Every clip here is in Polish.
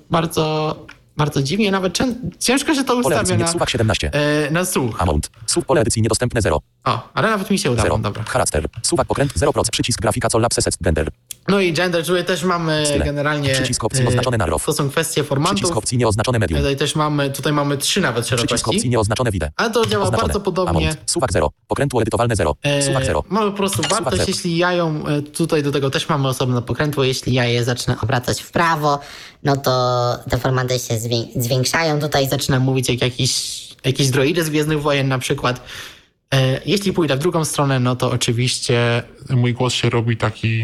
bardzo dziwnie, nawet ciężko się to ustawia na, suwak 17. Na słuch. Amount. Pole edycji niedostępne 0. O, ale nawet mi się udało, 0. dobra. Charakter. Suwak pokręt 0%. Przycisk grafika co lapse gender. No i gender, czyli też mamy Style. generalnie... Przycisk opcji oznaczone na ROW. To są kwestie formatów. Przycisk opcji nieoznaczone medium. Tutaj mamy 3 nawet szerokości. Przycisk opcji nieoznaczone wideo. Ale to działa Oznaczone. bardzo podobnie. Amount. Suwak 0. Pokrętło edytowalne 0. Suwak 0. Mamy po prostu wartość, jeśli ja ją... Tutaj do tego też mamy osobne pokrętło. Jeśli ja je zacznę obracać w prawo, no to te formaty się zwiększają. Tutaj zaczynam mówić jak jakieś droidy z Gwiezdnych Wojen na przykład. Jeśli pójdę w drugą stronę, no to oczywiście mój głos się robi taki,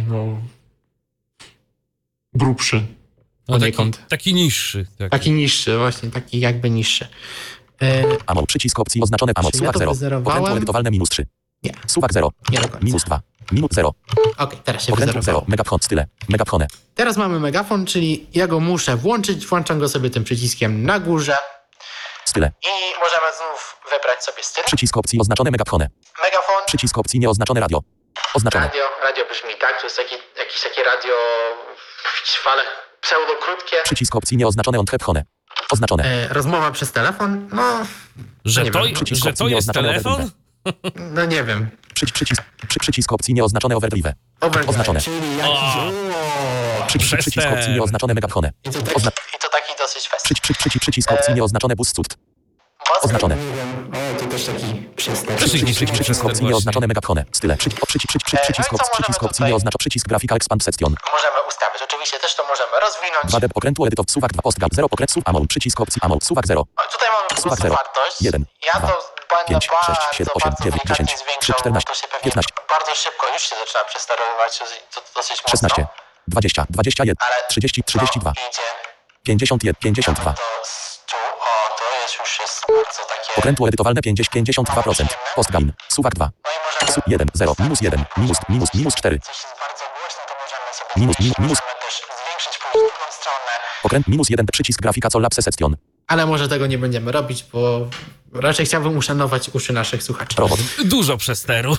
grubszy. Taki niższy. Taki niższy, właśnie, taki jakby niższy. Amount. Przycisk opcji oznaczone amount. Suwak 0. Pokrętło edytowalne -3. Nie. Suwak 0. Nie do końca. -2. Minut 0. Okej, teraz się Pokrętło 0. wyzerowało. Megafon. Style. Megafone. Teraz mamy megafon, czyli ja go muszę włączyć. Włączam go sobie tym przyciskiem na górze. Style. I możemy znów wybrać sobie styl. Przycisk opcji oznaczone megafone. Megafon. Przycisk opcji nieoznaczone radio. Oznaczone. Radio brzmi tak, to jest jakieś takie radio w falach pseudokrótkie. Przycisk opcji nieoznaczone onthepchone. Oznaczone. Rozmowa przez telefon, Że nie to, wiem. że to jest telefon? no nie wiem. Przycisk opcji nieoznaczone overdrive. Oznaczone. Czyli jakiś... Przycisk opcji nieoznaczone megafone. I to taki dosyć fest. Przycisk opcji nieoznaczone bus cud. Oznaczone. To też taki przestęp. Przycisk opcji nieoznaczone megafone. Style. Przycisk opcji nieoznaczone. Przycisk grafika expand section. Możemy ustawić. Oczywiście też to możemy rozwinąć. 2D pokrętło edytow suwak 2 postgam 0 pokręt sub amount. Przycisk opcji amount suwak 0. Tutaj mamy po Suwak prostu 0. wartość. 1, Ja 2, to będę 5, 6, 7, 8, bardzo 9, 10, delikatnie zwiększał, 14, to się pewnie 15. bardzo szybko już się zaczyna przesterowywać, to dosyć mocno. 16, 20, 21, Ale 30, 32, idzie 51, 52. to jest bardzo takie... Pokrętło edytowalne 52%. Postgain. Suwak 2. No i możemy... 1, 0, minus 4. Coś jest bardzo głośno, to możemy sobie Minus. możemy też zwiększyć później drugą stronę. Pokręt -1 przycisk grafika co lapse section. Ale może tego nie będziemy robić, bo raczej chciałbym uszanować uszy naszych słuchaczy. Robot. Dużo przesteru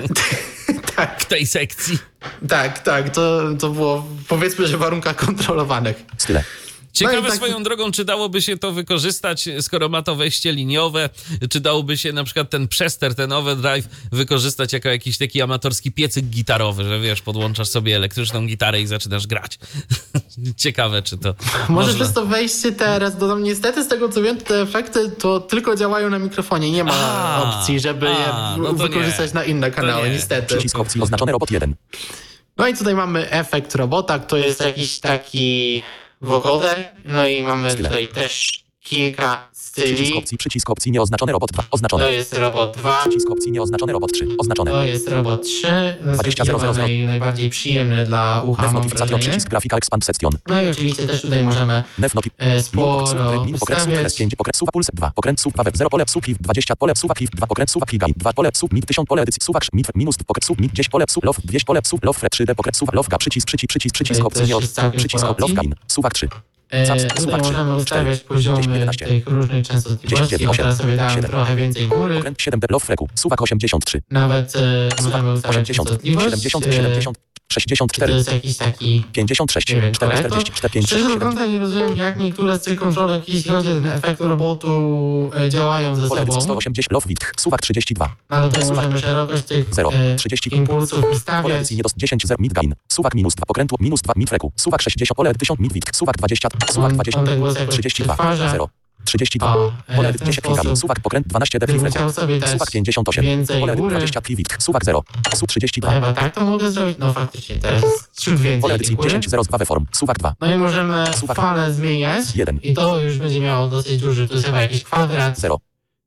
Tak, w tej sekcji. tak, to było powiedzmy, że w warunkach kontrolowanych. Style. Ciekawe No i tak... swoją drogą, czy dałoby się to wykorzystać, skoro ma to wejście liniowe, czy dałoby się na przykład ten przester, ten overdrive wykorzystać jako jakiś taki amatorski piecyk gitarowy, że wiesz, podłączasz sobie elektryczną gitarę i zaczynasz grać. Ciekawe, czy to Może można. przez to wejście teraz dodam, niestety z tego co wiem, te efekty to tylko działają na mikrofonie, nie ma opcji, żeby je wykorzystać na inne kanały, niestety. Przycisk opcji oznaczone robot 1. No i tutaj mamy efekt robota, to jest jakiś taki vocoder, no i mamy tutaj też kilka styli. Przycisk opcji nieoznaczone robot 2. Oznaczone. To jest robot 2. Przycisk opcji nieoznaczone robot 3. Oznaczone. To jest robot 3. 20.00. Najbardziej przyjemny dla ucha, mam Notificator wrażenie. przycisk grafika expand section. No i oczywiście też tutaj możemy sporo ustawiać. 5 pokręt suwa puls 2 pokręt suwa web 0 pole sub 20 pole suwa cliff 2 pokręt suwa cliff 2 pole sub mid 1000 pole edycji suwa mid minus pokręt sub mid 10 pole sub low 200 pole sub low 3D pokręt suwa lowga przycisk opcji nie przycisk lowga in suwa 3. Tutaj możemy ustawiać poziomy tych różnych częstotliwości. Ja teraz sobie dałem trochę więcej góry. Pokręt 7 low freku suwak 83. Nawet możemy ustawiać 80 częstotliwość. 70 64. To jest jakiś taki... 56, 44, 5, Szczerze mówiąc, nie rozumiem, jak niektóre z tych kontrolek, jeśli chodzi o ten efekt robotu, działają ze sobą. 180, love width, suwak 32. Ale tutaj możemy szerokość tych 0, 30, impulsów ustawiać. 10, 0, mid gain, suwak minus 2, pokrętło minus 2, mid freku, suwak 60, pole 1000, mid width, suwak 20, suwak 20, 32, 0. 32, pole 10 klikami, suwak pokręt 12 depth freku, suwak 58, pole 20 width, suwak 0, sub 32. Chyba tak to mogę zrobić, no faktycznie, teraz ciut więcej. Pole edycji 10, 0, 2 form, suwak 2. No i możemy falę zmieniać 1. I to już będzie miało dosyć duży, to jest chyba jakiś kwadrat. 0.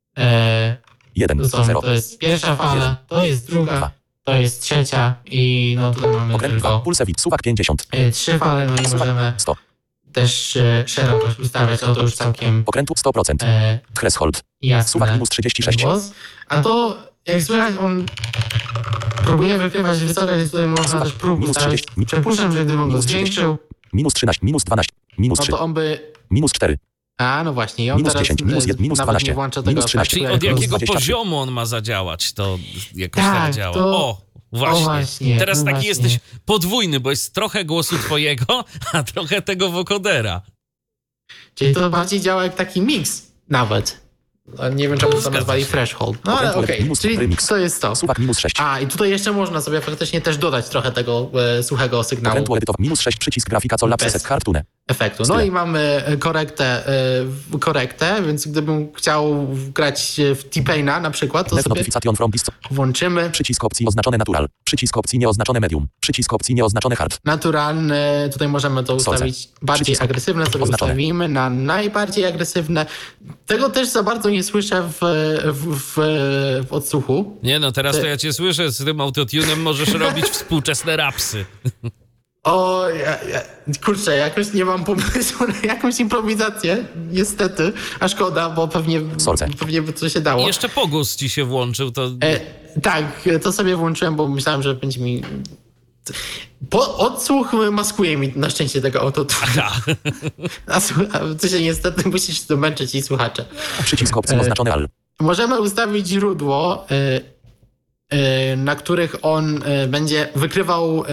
1, 0. To jest pierwsza fala, to jest druga, 2. To jest trzecia i no tutaj mamy pokręt tylko 2, pulse width, suwak 50. 3 fale, no i możemy 100. też szerokość ustawiać, no to już całkiem pokrętu 100%. Threshold. Jasne. Suwak minus 36. Głos. A to, jak słychać, on próbuje wykrywać wysokość, więc tutaj można też próbę ustawić. Przypuszczam, że gdybym go zwiększył, minus 13, minus 12, minus 3. no to on by... Minus 4. A, no właśnie. I on minus teraz 10, minus 1, minus nawet 12, nie włącza tego minus 13. efektu, Czyli od jak jakiego 23. poziomu on ma zadziałać, to jakoś Tak, tak działa. to- Właśnie. właśnie, Teraz no taki właśnie. jesteś podwójny, bo jest trochę głosu twojego, a trochę tego wokodera. Czyli to bardziej działa jak taki mix nawet. Nie wiem, czemu to Zgadza nazwali się. threshold. No ale okej, czyli remix. to jest to. Suwak -6. A, i tutaj jeszcze można sobie faktycznie też dodać trochę tego suchego sygnału Pokrętło edytować -6 przycisk grafika co Bez. lapses cartoon. efektu. No Style. i mamy korektę, więc gdybym chciał grać w T-Paina na przykład, to Net sobie notification from this. włączymy Przycisk opcji oznaczone natural. Przycisk opcji nieoznaczone medium. Przycisk opcji nieoznaczone hard. naturalny, tutaj możemy to ustawić bardziej Przycisk agresywne, sobie oznaczone. ustawimy na najbardziej agresywne. Tego też za bardzo nie słyszę w odsłuchu. Nie no, teraz to ja cię słyszę, z tym autotunem możesz robić współczesne rapsy. O, kurczę, jakoś nie mam pomysłu na jakąś improwizację, niestety, a szkoda, bo pewnie by to się dało. I jeszcze pogłos ci się włączył, to... Tak, to sobie włączyłem, bo myślałem, że będzie mi... Odsłuch maskuje mi na szczęście tego autotuna. A ty się niestety musisz domęczyć i słuchacze. Przycisk opcji oznaczone al. Możemy ustawić źródło, na których on będzie wykrywał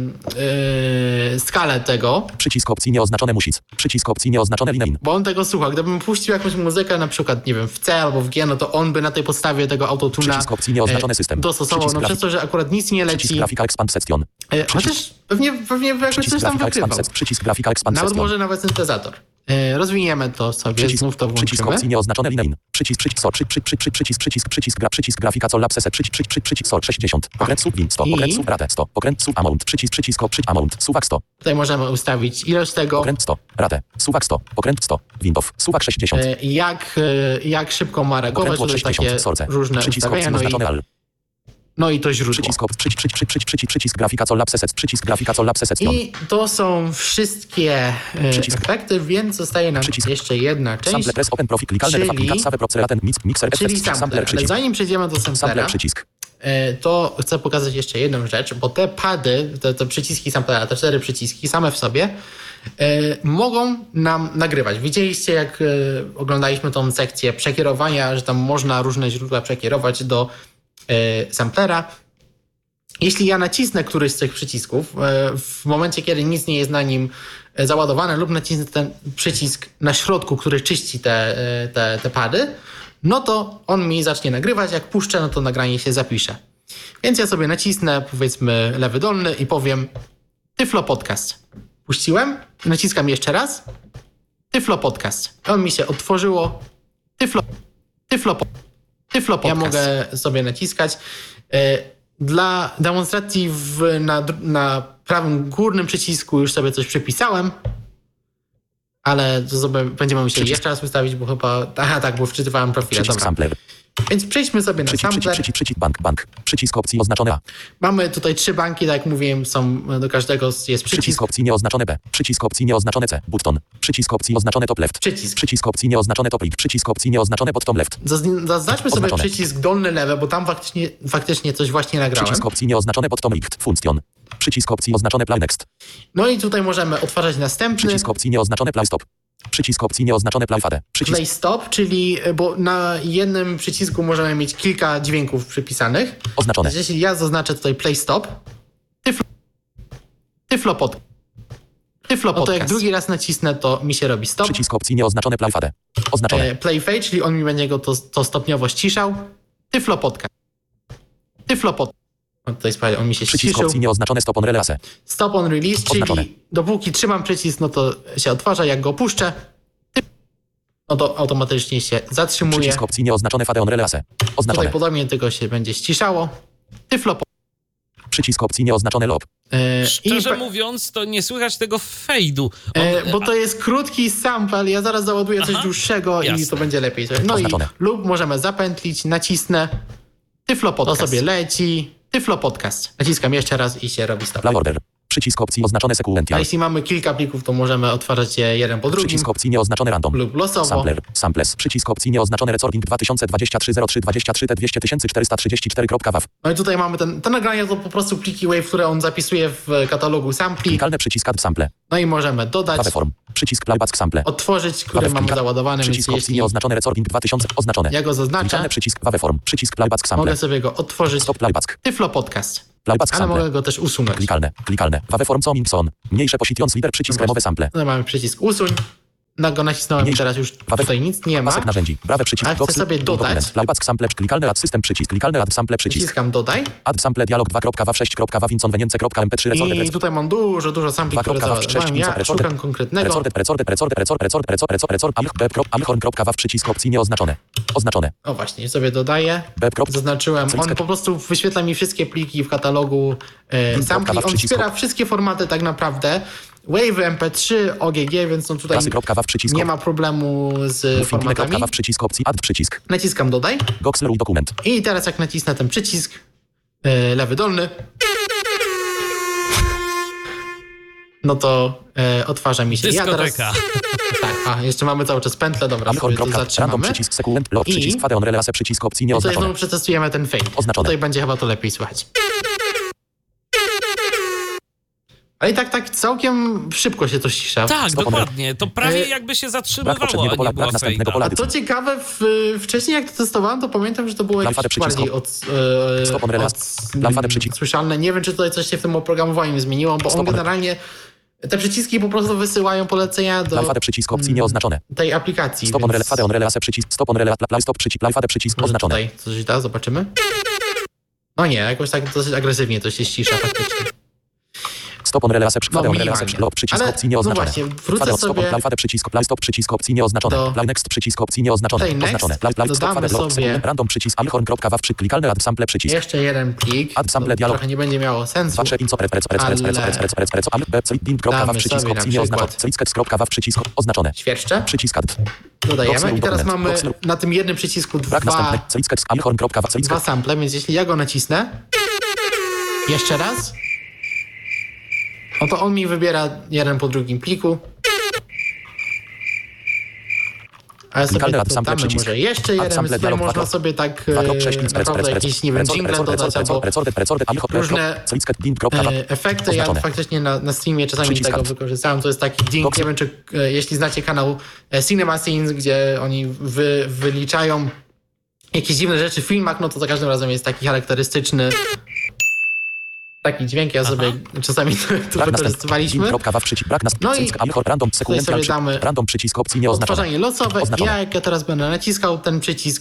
skalę tego, Przycisk opcji nieoznaczone music. Przycisk opcji nieoznaczone line. bo on tego słucha. Gdybym puścił jakąś muzykę, na przykład, nie wiem, w C albo w G, no to on by na tej podstawie tego autotuna Przycisk opcji nieoznaczone system. dostosował. Przycisk No przez to, że akurat nic nie Przycisk leci. grafika expand section. Chociaż pewnie jakoś Przycisk coś tam grafika wykrywał. expand. Przycisk grafika expand Nawet section. może nawet syntezator. Rozwiniemy to sobie, znów to Przycisk włączymy. opcji nieoznaczone line. Przycisk grafika co lapses. Przycisk 60. Pokręt sub win 100. Pokręt sub ratę 100. Pokręt sub amount. Przycisk amount. Suwak 100. Tutaj możemy ustawić ilość tego, Pokręt 100. Ratę. Suwak 100. Pokręt 100. Window. Suwak 60. jak szybko ma reagować, Pokrętło to jest takie 60. Sorce. różne Przycisk opcji ustawienia, oznaczone al. no i to źródło. Przycisk grafika co lapses. Przycisk grafika co lapses. I to są wszystkie Przycisk. efekty, więc zostaje nam Przycisk. jeszcze jedna część, Sample press open profil klikalne czyli- aplikat save proceraten mixer czyli effects sampler. sampler Ale przycisk. zanim przejdziemy do Sampler samplera, przycisk. to chcę pokazać jeszcze jedną rzecz, bo te pady, te przyciski samplera, te 4 przyciski same w sobie mogą nam nagrywać. Widzieliście, jak oglądaliśmy tą sekcję przekierowania, że tam można różne źródła przekierować do samplera. Jeśli ja nacisnę któryś z tych przycisków, w momencie, kiedy nic nie jest na nim załadowane, lub nacisnę ten przycisk na środku, który czyści te pady, no to on mi zacznie nagrywać. Jak puszczę, no to nagranie się zapisze. Więc ja sobie nacisnę, powiedzmy, lewy dolny i powiem Tyflo Podcast. Puściłem, naciskam jeszcze raz. Tyflo Podcast. On mi się otworzyło. Tyflo Podcast. Ja mogę sobie naciskać. Dla demonstracji na prawym górnym przycisku już sobie coś przypisałem, ale to sobie będziemy musieli jeszcze raz ustawić, bo chyba... Aha, tak, bo wczytywałem profile. Przycisk Dobra. sampler. Więc przejdźmy sobie na sampler. Przycisk bank. Przycisk opcji oznaczone A. Mamy tutaj 3 banki, tak jak mówiłem, są do każdego jest Przycisk przycisk. opcji nieoznaczone B. Przycisk opcji nieoznaczone C. Button. Przycisk opcji oznaczone top left. Przycisk opcji nieoznaczone top right. Przycisk opcji nieoznaczone bottom left. Zaznaczmy sobie Oznaczone. przycisk dolny lewy, bo tam faktycznie coś właśnie nagrałem. Przycisk opcji nieoznaczone bottom right. Function. Przycisk opcji oznaczone play next. No i tutaj możemy otwarzać następny Przycisk opcji nieoznaczone play stop. Przycisk opcji nieoznaczone play fade. Przycisk play stop, czyli bo na jednym przycisku możemy mieć kilka dźwięków przypisanych. oznaczone. Więc jeśli ja zaznaczę tutaj play stop, Tyflo Podcast. No to jak drugi raz nacisnę, to mi się robi stop. Przycisk opcji nieoznaczone play fade. Oznaczone. Play fade, czyli on mi będzie go to stopniowo ściszał. Tyflo Podcast. No tutaj sprawdź, on mi się Przycisk ściszył. opcji nieoznaczone stop on release. Stop on release, czyli Oznaczone. dopóki trzymam przycisk, no to się otwarza, jak go opuszczę, no to automatycznie się zatrzymuje. Przycisk opcji nieoznaczone fade on release. Tutaj Oznaczone. podobnie tylko się będzie ściszało. Tyflo Przycisk opcji nieoznaczone lob. Szczerze mówiąc, to nie słychać tego fejdu. bo to jest krótki sample, ja zaraz załaduję coś dłuższego jasne. i to będzie lepiej. No Oznaczone. i lub możemy zapętlić, nacisnę, Tyflo Podcast. To sobie leci, Tyflo Podcast. Naciskam jeszcze raz i się robi stop. Play order. Przycisk opcji oznaczone A sequential. jeśli mamy kilka plików, to możemy otwarzać je jeden po drugim Przycisk opcji nieoznaczone random. lub losowo. Sampler. Samples. Przycisk opcji nieoznaczone recording 2023-03-23 T20044.wav. No i tutaj mamy te nagrania, to po prostu pliki WAV, które on zapisuje w katalogu sampli. Klikalne przycisk add sample. No i możemy dodać, Waveform. Przycisk playback sample. otworzyć, który mamy załadowany, więc Przycisk opcji jeśli nieoznaczone recording 2000 oznaczone. ja go zaznaczę, Klikalne przycisk waveform. Przycisk playback sample. mogę sobie go otworzyć. Stop playback. Tyflo Podcast. Playback Ale sample. mogę go też usunąć. Klikalne. Waveform co Mimson. Mniejsze position lider przycisk remowy sample. Tutaj mamy przycisk usuń. go nacisnąłem i Mniejszy. teraz już tutaj nic nie ma. Pasek narzędzi. Prawe przycisk. A chcę Boxy. sobie dodać. Dokument. Playback sample. Klikalny add system przycisk. Klikalny add sample przycisk. Naciskam dodaj. Add sample dialog 2.wav6.wavinconvenience.mp3 I tutaj mam dużo sampli, które załadowałem. Ja szukam konkretnego. Amhorn.wav przycisk opcji nieoznaczone. Oznaczone. O właśnie, sobie dodaję. Zaznaczyłem. On po prostu wyświetla mi wszystkie pliki w katalogu sampli. On wspiera wszystkie formaty tak naprawdę. Wave, MP3, OGG, więc no tutaj nie ma problemu z formatami. Przycisk opcji add przycisk. Naciskam dodaj. Goxleruj dokument. I teraz jak nacisnę ten przycisk, lewy dolny, no to otwarza mi się. Dyskoteka. Tak, jeszcze mamy cały czas pętlę, dobra, sobie to Random zatrzymamy. przycisk sekund, lock przycisk, fadeon relase przycisk opcji I tutaj nieoznaczone. znowu przetestujemy ten fade. Oznaczone. Tutaj będzie chyba to lepiej słychać. Ale i tak całkiem szybko się to cisza. Tak, Stop dokładnie. To prawie jakby się Brak zatrzymywało, poprzedniego a pola, nie była brak następnego fejda. pola. A to ciekawe, wcześniej jak to testowałem, to pamiętam, że to było Lamfadę jakieś przycisk. bardziej Stop on relay. Lamfadę przycisk. słyszalne. Nie wiem, czy tutaj coś się w tym oprogramowaniu zmieniło, bo Stop on on- generalnie te przyciski po prostu wysyłają polecenia do Lamfadę przycisk opcji nieoznaczone. tej aplikacji. Stop on relay, więc fadeon relase przycisk, stop on relay, stop przycisk, lamfadę przycisk może oznaczone. tutaj coś da, zobaczymy. No nie, jakoś tak dosyć agresywnie to się ścisza faktycznie. Stop on relay, fadeon relay, minimalnie. lock przycisk Ale, opcji nieoznaczone. no właśnie, wrócę Fadeon stop on sobie lamfadę przycisk, stop przycisk opcji nieoznaczone. do- Play next przycisk opcji nieoznaczone. Play next. Oznaczone. Play stop Dodamy fadeon lock sobie- sekund, random przycisk, amhorn.wav klikalny add sample przycisk. jeszcze jeden plik. Add sample To dialog. trochę nie będzie miało sensu. Wasze inco Damy sobie na przykład- przycisk oznaczone. Świerszcze. Przycisk add. Dodajemy Boxer i teraz dokument. mamy Boxer. na tym jednym przycisku Brak następny. dwa sample, więc jeśli ja go nacisnę jeszcze raz, no to on mi wybiera jeden po drugim pliku. Ale sobie Klikalny add sample dodamy przycisk. może jeszcze Add jeden, sample więc tutaj dialog można 2. sobie tak naprawdę jakieś, nie wiem, jingle dodać albo różne efekty. Ja Oznaczone. faktycznie na streamie czasami Przycisk tego add. wykorzystałem. To jest taki ding, Boxer. nie wiem, czy jeśli znacie kanał Cinema Scenes, gdzie oni wyliczają jakieś dziwne rzeczy w filmach, no to za każdym razem jest taki charakterystyczny taki dźwięk. Ja sobie czasami to wykorzystywaliśmy. No i tutaj sobie damy random przycisk opcji nieoznaczone. odtwarzanie losowe. Oznaczone. Ja jak ja teraz będę naciskał ten przycisk,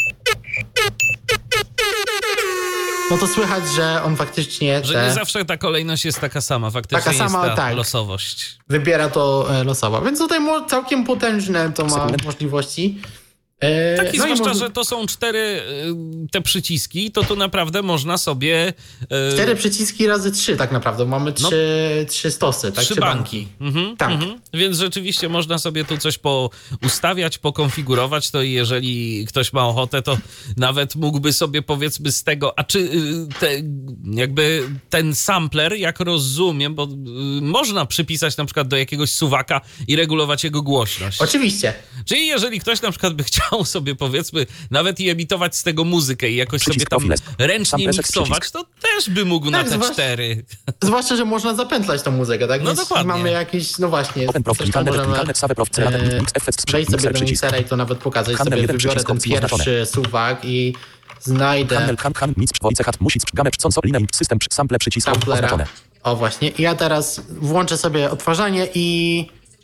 no to słychać, że on faktycznie Że nie zawsze ta kolejność jest taka sama, faktycznie Taka sama, jest ta tak. losowość. wybiera to losowo. Więc tutaj całkiem potężne to ma Sekund. możliwości. Tak, i No zwłaszcza, można- że to są 4 te przyciski, to tu naprawdę można sobie 4 przyciski razy 3 tak naprawdę. Mamy 3 stosy, tak? 3 3 banki. Tak. Więc rzeczywiście można sobie tu coś poustawiać, pokonfigurować, to i jeżeli ktoś ma ochotę, to nawet mógłby sobie powiedzmy z tego, a czy jakby ten sampler, jak rozumiem, bo można przypisać na przykład do jakiegoś suwaka i regulować jego głośność. Oczywiście. Czyli jeżeli ktoś na przykład by chciał sobie powiedzmy nawet i emitować z tego muzykę i jakoś Przycisk sobie tam profile. ręcznie Sam miksować, przycisk. to też by mógł na Tak, te zwłaszcza- 4. Zwłaszcza, że można zapętlać tą muzykę, tak? No Więc dokładnie. mamy jakieś, no właśnie, Open prof, zresztą możemy save prof, mix, przejść sobie do przycisk. miksera i to nawet pokazać. Handel Sobie jeden wybiorę przycisk ten opcji pierwszy suwak i znajdę nic, wojce hat, music, gamę, chcąc, linę, system, sample, przycisk, samplera. oznaczone. O właśnie. I ja teraz włączę sobie odtwarzanie i...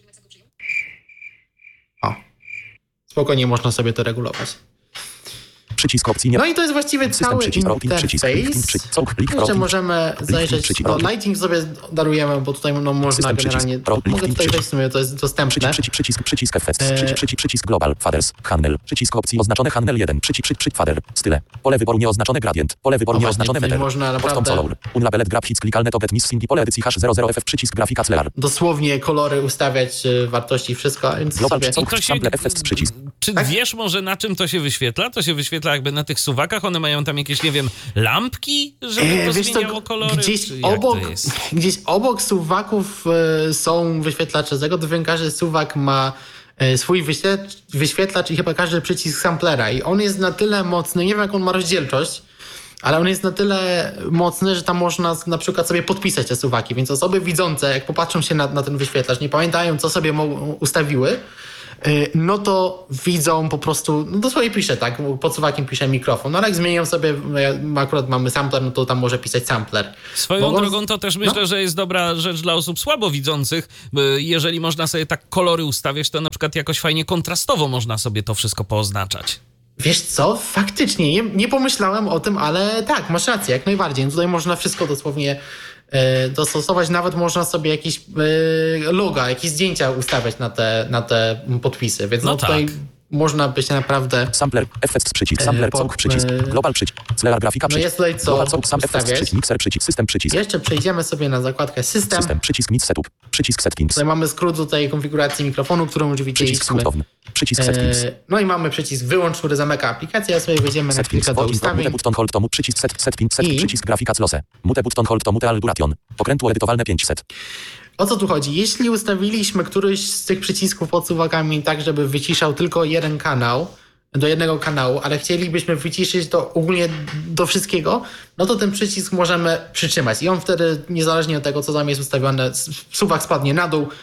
O. Spokojnie można sobie to regulować. Przycisk opcji nie. No i to jest właściwie System cały przycisk, routing, przycisk, interfejs. Jeszcze routing, możemy zajrzeć, przycisk, no routing. lighting sobie darujemy, bo tutaj no, można System przycisk, generalnie, routing, mogę tutaj przycisk. wejść w sumie, to jest dostępne. Przycisk effects, przycisk global, fathers, handel, przycisk opcji oznaczone handel 1, przycisk father, style, pole wyboru nieoznaczone gradient, pole wyboru O właśnie, nieoznaczone tutaj meter, można naprawdę- custom color, unlabeled grab hits, klikalne to get miss simpi, pole edycji hash 00ff, przycisk grafika clear, Dosłownie kolory ustawiać, wartości, wszystko, więc global sobie... przycisk, to się- sample effects, przycisk, Czy Tak? wiesz może na czym to się wyświetla? To się wyświetla jakby na tych suwakach? One mają tam jakieś, nie wiem, lampki, żeby to Wiesz co, zmieniało kolory? gdzieś Czy jak obok, to jest? gdzieś obok suwaków są wyświetlacze tego, to wiem, każdy suwak ma swój wyświetlacz i chyba każdy przycisk samplera i on jest na tyle mocny, nie wiem jak on ma rozdzielczość, ale on jest na tyle mocny, że tam można na przykład sobie podpisać te suwaki, więc osoby widzące, jak popatrzą się na ten wyświetlacz, nie pamiętają, co sobie ustawiły, no to widzą po prostu, no dosłownie pisze, tak, pod suwakiem pisze mikrofon. No ale jak zmienią sobie, akurat mamy sampler, no to tam może pisać sampler. Swoją drogą to też myślę, że jest dobra rzecz dla osób słabowidzących. Jeżeli można sobie tak kolory ustawiać, to na przykład jakoś fajnie kontrastowo można sobie to wszystko pooznaczać. Wiesz co, faktycznie, nie pomyślałem o tym, ale tak, masz rację, jak najbardziej. Tutaj można wszystko dosłownie dostosować, nawet można sobie jakieś loga, jakieś zdjęcia ustawiać na te podpisy, więc no tutaj można by się naprawdę... Sampler, effects przycisk, sampler, całk przycisk, global przycisk, Clear grafika przycisk, jest tutaj co global całk, sam effects przycisk, mixer przycisk, system przycisk. Jeszcze przejdziemy sobie na zakładkę system. System, przycisk mix setup, przycisk settings. Tutaj mamy skrót tutaj konfiguracji mikrofonu, którą już widzieliśmy. Przycisk skrótowny, przycisk settings. No i mamy przycisk wyłącz, który zamyka aplikację, a sobie wejdziemy na chwilkę do ustawień. Mute button hold to mute, przycisk set, przycisk grafika close. Mute button hold to mute alduration. Pokrętło edytowalne 500. O co tu chodzi? Jeśli ustawiliśmy któryś z tych przycisków pod suwakami tak, żeby wyciszał tylko jeden kanał, do jednego kanału, ale chcielibyśmy wyciszyć to ogólnie do wszystkiego, no to ten przycisk możemy przytrzymać. I on wtedy, niezależnie od tego, co tam jest ustawione, suwak spadnie na dół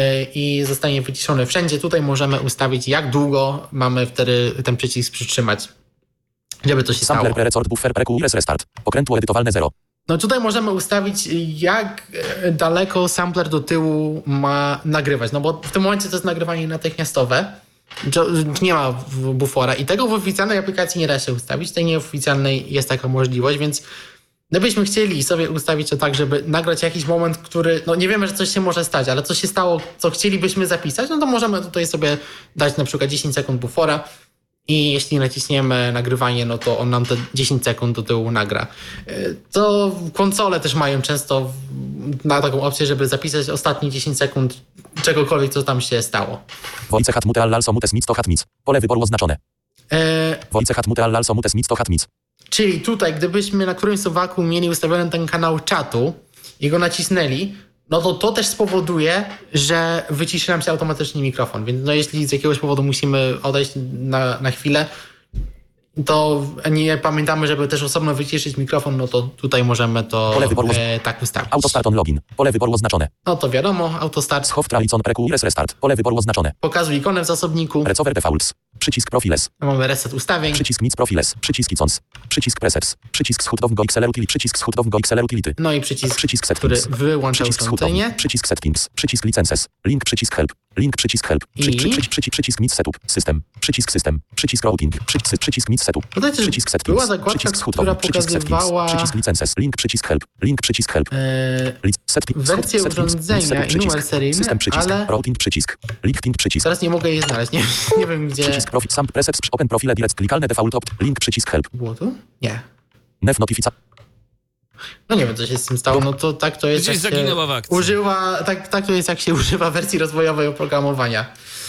i zostanie wyciszony wszędzie. Tutaj możemy ustawić, jak długo mamy wtedy ten przycisk przytrzymać, żeby to się stało. Sampler, pre-record, buffer, pre-QRS, restart. Pokrętło edytowalne 0. No tutaj możemy ustawić, jak daleko sampler do tyłu ma nagrywać, no bo w tym momencie to jest nagrywanie natychmiastowe, nie ma bufora i tego w oficjalnej aplikacji nie da się ustawić, w tej nieoficjalnej jest taka możliwość, więc gdybyśmy chcieli sobie ustawić to tak, żeby nagrać jakiś moment, który, no nie wiemy, że coś się może stać, ale coś się stało, co chcielibyśmy zapisać, no to możemy tutaj sobie dać na przykład 10 sekund bufora i jeśli naciśniemy nagrywanie, no to on nam te 10 sekund do tyłu nagra. To konsole też mają często na taką opcję, żeby zapisać ostatnie 10 sekund czegokolwiek, co tam się stało. Voice hat mute allalso mute smith to hat mic. Pole wyboru oznaczone. Voice hat mute allalso mute smith to hat mic. Czyli tutaj, gdybyśmy na którymś suwaku mieli ustawiony ten kanał czatu i go nacisnęli, no to też spowoduje, że wyciszy nam się automatycznie mikrofon. Więc no jeśli z jakiegoś powodu musimy odejść na chwilę, to nie pamiętamy, żeby też osobno wyciszyć mikrofon, no to tutaj możemy to tak ustawić. Autostart on login. Pole wyboru oznaczone. No to wiadomo, autostart. Schow tralicon pre-QRS restart. Pole wyboru oznaczone. Pokazuj ikonę w zasobniku. Recover defaults. Przycisk profiles. Mamy reset ustawień. Przycisk nic profiles. Przycisk icons. Przycisk presets. Przycisk schód go XLR utility. Przycisk schód go XLR utility. No i przycisk settings. który wyłącza urządzenie. Przycisk settings. Przycisk licenses. Link przycisk help. Link przycisk help. Przycisk nic setup. System. Przycisk system. Przycisk routing. Przycisk nic setup. Przycisk settings. Była zakładka, która pokazywała przycisk licenses. Link przycisk help. Link przycisk help. Wersję urządzenia i numer seryjny, system przycisk. ale Routing przycisk. Link ping przycisk. teraz nie mogę jej znaleźć. Nie wiem gdzie. Przycisk profil sam presets open profile direct klikalne default opt. Link przycisk help. Było tu? Nie. Nef notificacja. No nie wiem, co się z tym stało. No to tak to jest. Gdzieś zaginęła w akcji. Tak to jest, jak się używa wersji rozwojowej oprogramowania.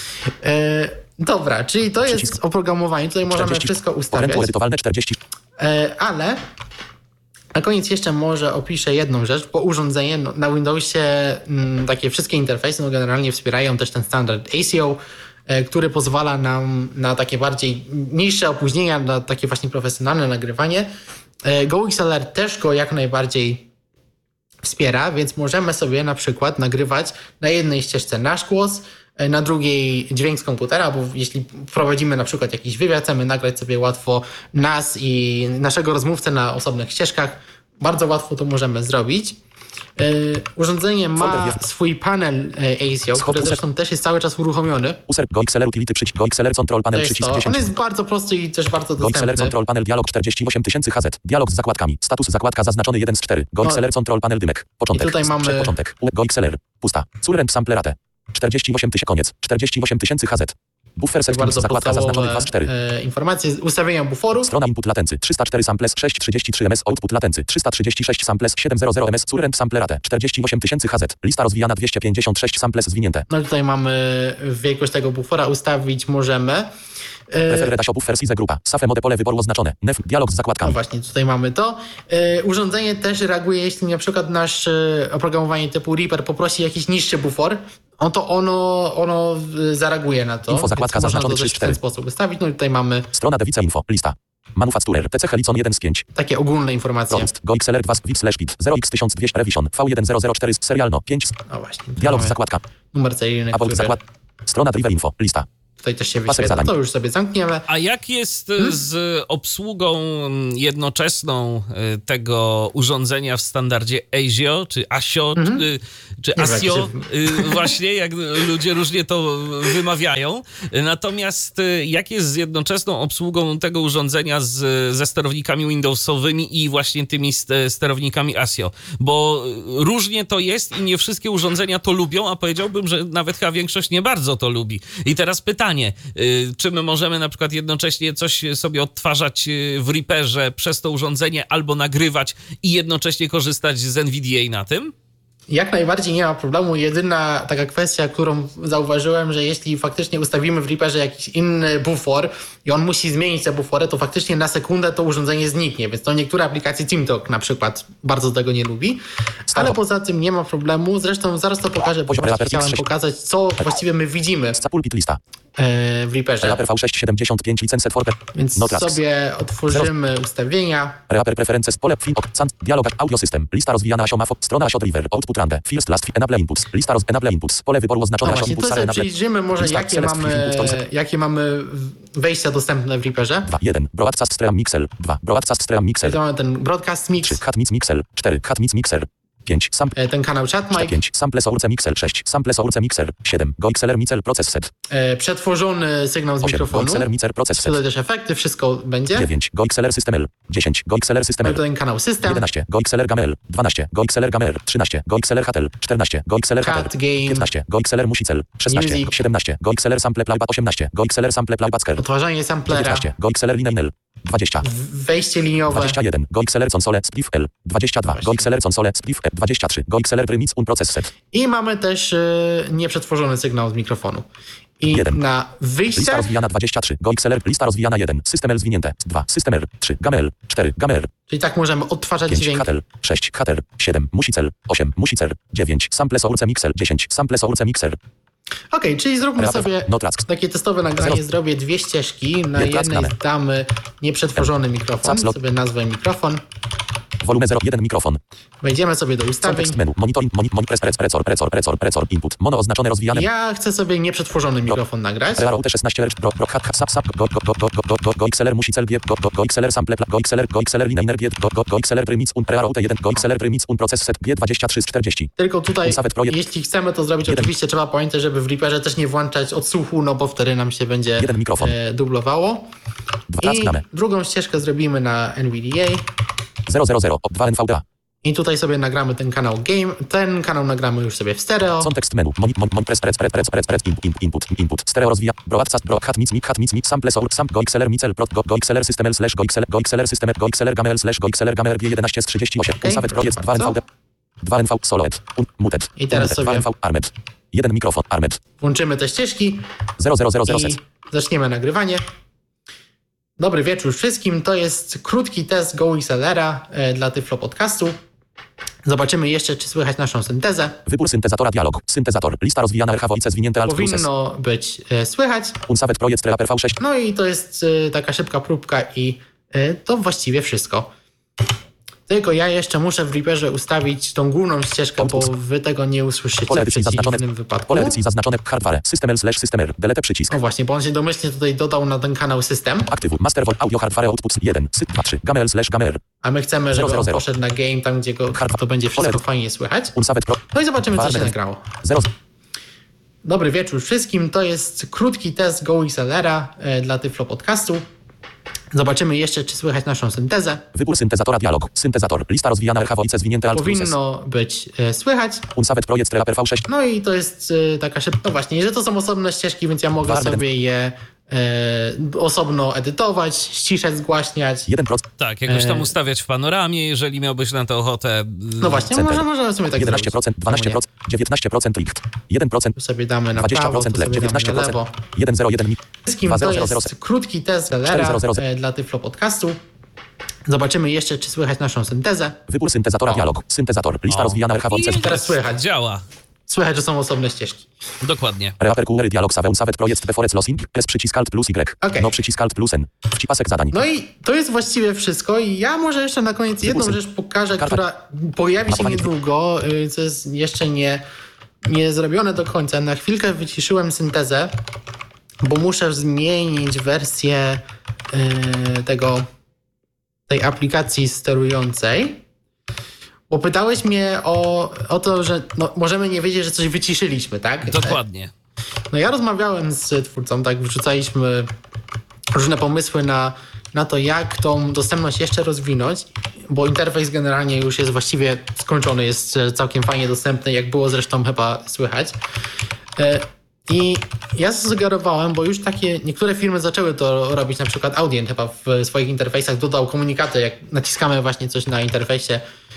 Dobra, czyli to jest oprogramowanie. Tutaj możemy wszystko ustawiać. Edytowalne 40. Ale na koniec jeszcze może opiszę jedną rzecz, bo urządzenie na Windowsie takie wszystkie interfejsy generalnie wspierają też ten standard ASIO, który pozwala nam na takie bardziej niższe opóźnienia, na takie właśnie profesjonalne nagrywanie. GoXLR też go jak najbardziej wspiera, więc możemy sobie na przykład nagrywać na jednej ścieżce nasz głos, na drugiej dźwięk z komputera, bo jeśli prowadzimy na przykład jakiś wywiad, chcemy nagrać sobie łatwo nas i naszego rozmówcę na osobnych ścieżkach, bardzo łatwo to możemy zrobić. Urządzenie ma swój panel ASIO, który zresztą też jest cały czas uruchomiony. GoXLR utility przycisk, GoXLR control panel przycisk 10. On jest bardzo prosty i też bardzo dostępny. GoXLR control panel dialog 48000 HZ. Dialog z zakładkami. Status zakładka zaznaczony 1 z 4. GoXLR control panel dymek. Początek. I tutaj mamy początek. GoXLR. Pusta. Surrend samplerate. 48000 koniec. 48000 HZ. Buffer settings zakładka zaznaczony 2 z 4. Informacje ustawienia buforu. Strona input latency 304 samples 633 ms. Output latency 336 samples 700 ms. Surrend samplerate 48000 HZ. Lista rozwijana 256 samples zwinięte. No tutaj mamy wielkość tego bufora ustawić możemy. Prefer data buffer size grupa. Safe mode pole wyboru oznaczone. Nef dialog z zakładkami. No właśnie, tutaj mamy to. Urządzenie też reaguje, jeśli na przykład nasze oprogramowanie typu Reaper poprosi jakiś niższy bufor, no to ono zareaguje na to. Info zakładka zaznaczony 3 z 4. W ten sposób ustawić. No i tutaj mamy strona dewice info. Lista. Manufacturer. TC Helicon 1 z 5. Takie ogólne informacje. Prompt. GoXLR 2 VIP/PIT 0x1200 Revision V1004 serialno 5. No właśnie. Dialog z zakładka. Numer seryjny, About zakład. Strona Driver Info. Lista. Tutaj też się Pasek wyświetla, zadań. to już sobie zamkniemy. A jak jest z obsługą jednoczesną tego urządzenia w standardzie ASIO, czy ASIO, czy Nie ASIO, wiem, właśnie, jak ludzie różnie to wymawiają. Natomiast jak jest z jednoczesną obsługą tego urządzenia ze sterownikami Windowsowymi i właśnie tymi sterownikami ASIO? Bo różnie to jest i nie wszystkie urządzenia to lubią, a powiedziałbym, że nawet chyba większość nie bardzo to lubi. I teraz pytanie, czy my możemy na przykład jednocześnie coś sobie odtwarzać w Reaperze przez to urządzenie albo nagrywać i jednocześnie korzystać z NVDA na tym? Jak najbardziej nie ma problemu. Jedyna taka kwestia, którą zauważyłem, że jeśli faktycznie ustawimy w Reaperze jakiś inny bufor i on musi zmienić te bufory, to faktycznie na sekundę to urządzenie zniknie, więc to niektóre aplikacje TeamTalk na przykład bardzo tego nie lubi, ale poza tym nie ma problemu. Zresztą zaraz to pokażę, bo właśnie chciałem pokazać, co właściwie my widzimy Pulpit lista. w Reaperze. Reaper V675 licenset for Więc sobie otworzymy ustawienia. Reaper Preferences pole fin Sand dialog audio system. Lista rozwijana ASIO MAFO. Strona ASIO Driver. Output rande. First last enable inputs. Lista enable inputs. Pole wyboru oznaczone ASIO Właśnie, tu inputs. sobie przyjrzymy może jakie mamy wejścia dostępne w Reaperze. 2. 1. Broadcast Stream Mixel. 2. Broadcast Stream Mixel. Tu mamy ten Broadcast Mix. 3. Cat Mix Mixel. 4. Cat Mix Mixer. 5. Sample. Ten kanał Chatmic. 5. Sample Source Mixer. 6. Sample Source Mixer. 7. GoXLR Mixer Process Set. Przetworzony sygnał z 8. mikrofonu. GoXLR Mixer Process Set. Tutaj też efekty, wszystko będzie. 9. GoXLR System L. 10. GoXLR System L. Mamy ten kanał System. 11. GoXLR Gamel. 12. GoXLR Gamer. 13. GoXLR HTL. 14. GoXLR Cat HTL. Game. 15. GoXLR Musicel. 16. Music. 17. GoXLR Sample Playback. 18. GoXLR Sample Playback Scare. Odtwarzanie samplera. 19. GoXLR Lineal. 20. Wejście liniowe. 21. GoXLR Console Spliff L. 22. GoXLR Console Spliff L. 23. GoXLR Remix Process Set. I mamy też nieprzetworzony sygnał z mikrofonu. I 1. na wyjście... Lista rozwijana 23. GoXLR. Lista rozwijana 1. System L zwinięte. 2. System R. 3. Gamel. 4. Gamer. Czyli tak możemy odtwarzać 5. dźwięk. HTL. 6. HTL. 7. Musicel. 8. Musicer. 9. Sample Source Mixer. 10. Sample Source Mixer. Okej, czyli zróbmy Reaper. sobie No track. takie testowe nagranie. Zrobię dwie ścieżki. Na jednej damy nieprzetworzony mikrofon. Sobie nazwę mikrofon. Volume 0. 1 mikrofon. Wejdziemy sobie do ustawień. Kontekst menu. Monitoring. Presor. Input. Mono oznaczone rozwijane. Ja chcę sobie nieprzetworzony mikrofon nagrać. Rearoute 16 lercz. GoXLR Musicel G. GoXLR Sample. GoXLR Linear G. GoXLR Remix. Rearoute 1. GoXLR Remix. Process Set G23 z 40. Tylko tutaj, Unsaved projekt. jeśli chcemy to zrobić, oczywiście trzeba pamiętać, żeby w Reaperze też nie włączać odsłuchu, no bo wtedy nam się będzie Jeden mikrofon. dublowało. 2 I drugą ścieżkę zrobimy na NVDA. 000 2 NVDA. I tutaj sobie nagramy ten kanał Game. Ten kanał nagramy już sobie w stereo. Kontekst menu. Input. Stereo rozwija. Broadcast. Cat Mix. Sample Source. GoXLR Mixel. GoXLR System L / GoXLR System GoXLR Gamel / GoXLR Gamer G11 z 38. Unsaved projekt 2 NVD. 2 NV Soloed. Muted. I teraz sobie 2 NV Armed. 1 mikrofon Armed. włączymy te ścieżki 000 i set. zaczniemy nagrywanie. Dobry wieczór wszystkim. To jest krótki test GoXLR-a dla Tyflo Podcastu. Zobaczymy jeszcze, czy słychać naszą syntezę. Wybór syntezatora dialog. Syntezator. Lista rozwijana RHWiC zwinięte alt process. Powinno być słychać. Unsaved projekt Reaper V6. No i to jest taka szybka próbka i to właściwie wszystko. Tylko ja jeszcze muszę w Reaperze ustawić tą główną ścieżkę, bo wy tego nie usłyszycie Pole w edycji zaznaczone. przeciwnym wypadku. Pole edycji zaznaczone hardware. System L / System R. Delete przycisk. No właśnie, bo on się domyślnie tutaj dodał na ten kanał system, Aktywuj. Master Vol Audio Hardware Outputs 1. Syt 2 3. Gamel / Gamer. a my chcemy, żeby 000. on poszedł na game, tam gdzie go to będzie wszystko fajnie słychać. Unsaved pro. No i zobaczymy, co się Warner. nagrało. 0. Dobry wieczór wszystkim. To jest krótki test GoXLR-a dla Tyflo Podcastu. Zobaczymy jeszcze, czy słychać naszą syntezę. Wybór syntezatora dialog. Syntezator. Lista rozwijana RHWiC zwinięte alt process. Powinno być słychać. Unsaved projekt Reaper V6. No i to jest taka szybka... No właśnie, że to są osobne ścieżki, więc ja mogę Warner. sobie je osobno edytować, ściszać, zgłaśniać. 1%. Tak, jakoś tam ustawiać w panoramie, jeżeli miałbyś na to ochotę. No właśnie, możemy sobie tak 11%, zrobić. 12%, 19% licht. 1%, Tu sobie damy na 20% prawo, tu sobie damy na 19%, lewo. 101 Wszystkim to jest krótki test GoXLR-a dla Tyflo Podcastu. Zobaczymy jeszcze, czy słychać naszą syntezę. Wybór syntezatora dialog. Syntezator. Lista rozwijana RHWiC. Teraz słychać. Działa. Słychać, że są osobne ścieżki. Dokładnie. Reaper Query dialog save unsaved projekt Deforest Losing. Press przycisk alt plus Y. Okej. No przycisk alt plus N. Wci pasek zadań. No i to jest właściwie wszystko. I ja może jeszcze na koniec jedną rzecz pokażę, która pojawi się Mapowanie. niedługo, co jest jeszcze nie niezrobione do końca. Na chwilkę wyciszyłem syntezę, bo muszę zmienić wersję tej aplikacji sterującej. Bo pytałeś mnie o to, że możemy nie wiedzieć, że coś wyciszyliśmy, tak? Dokładnie. No ja rozmawiałem z twórcą, tak, wrzucaliśmy różne pomysły na to, jak tą dostępność jeszcze rozwinąć, bo interfejs generalnie już jest właściwie skończony, jest całkiem fajnie dostępny, jak było zresztą chyba słychać. I ja zasugerowałem, bo już niektóre firmy zaczęły to robić, na przykład Audient chyba w swoich interfejsach dodał komunikaty, jak naciskamy właśnie coś na interfejsie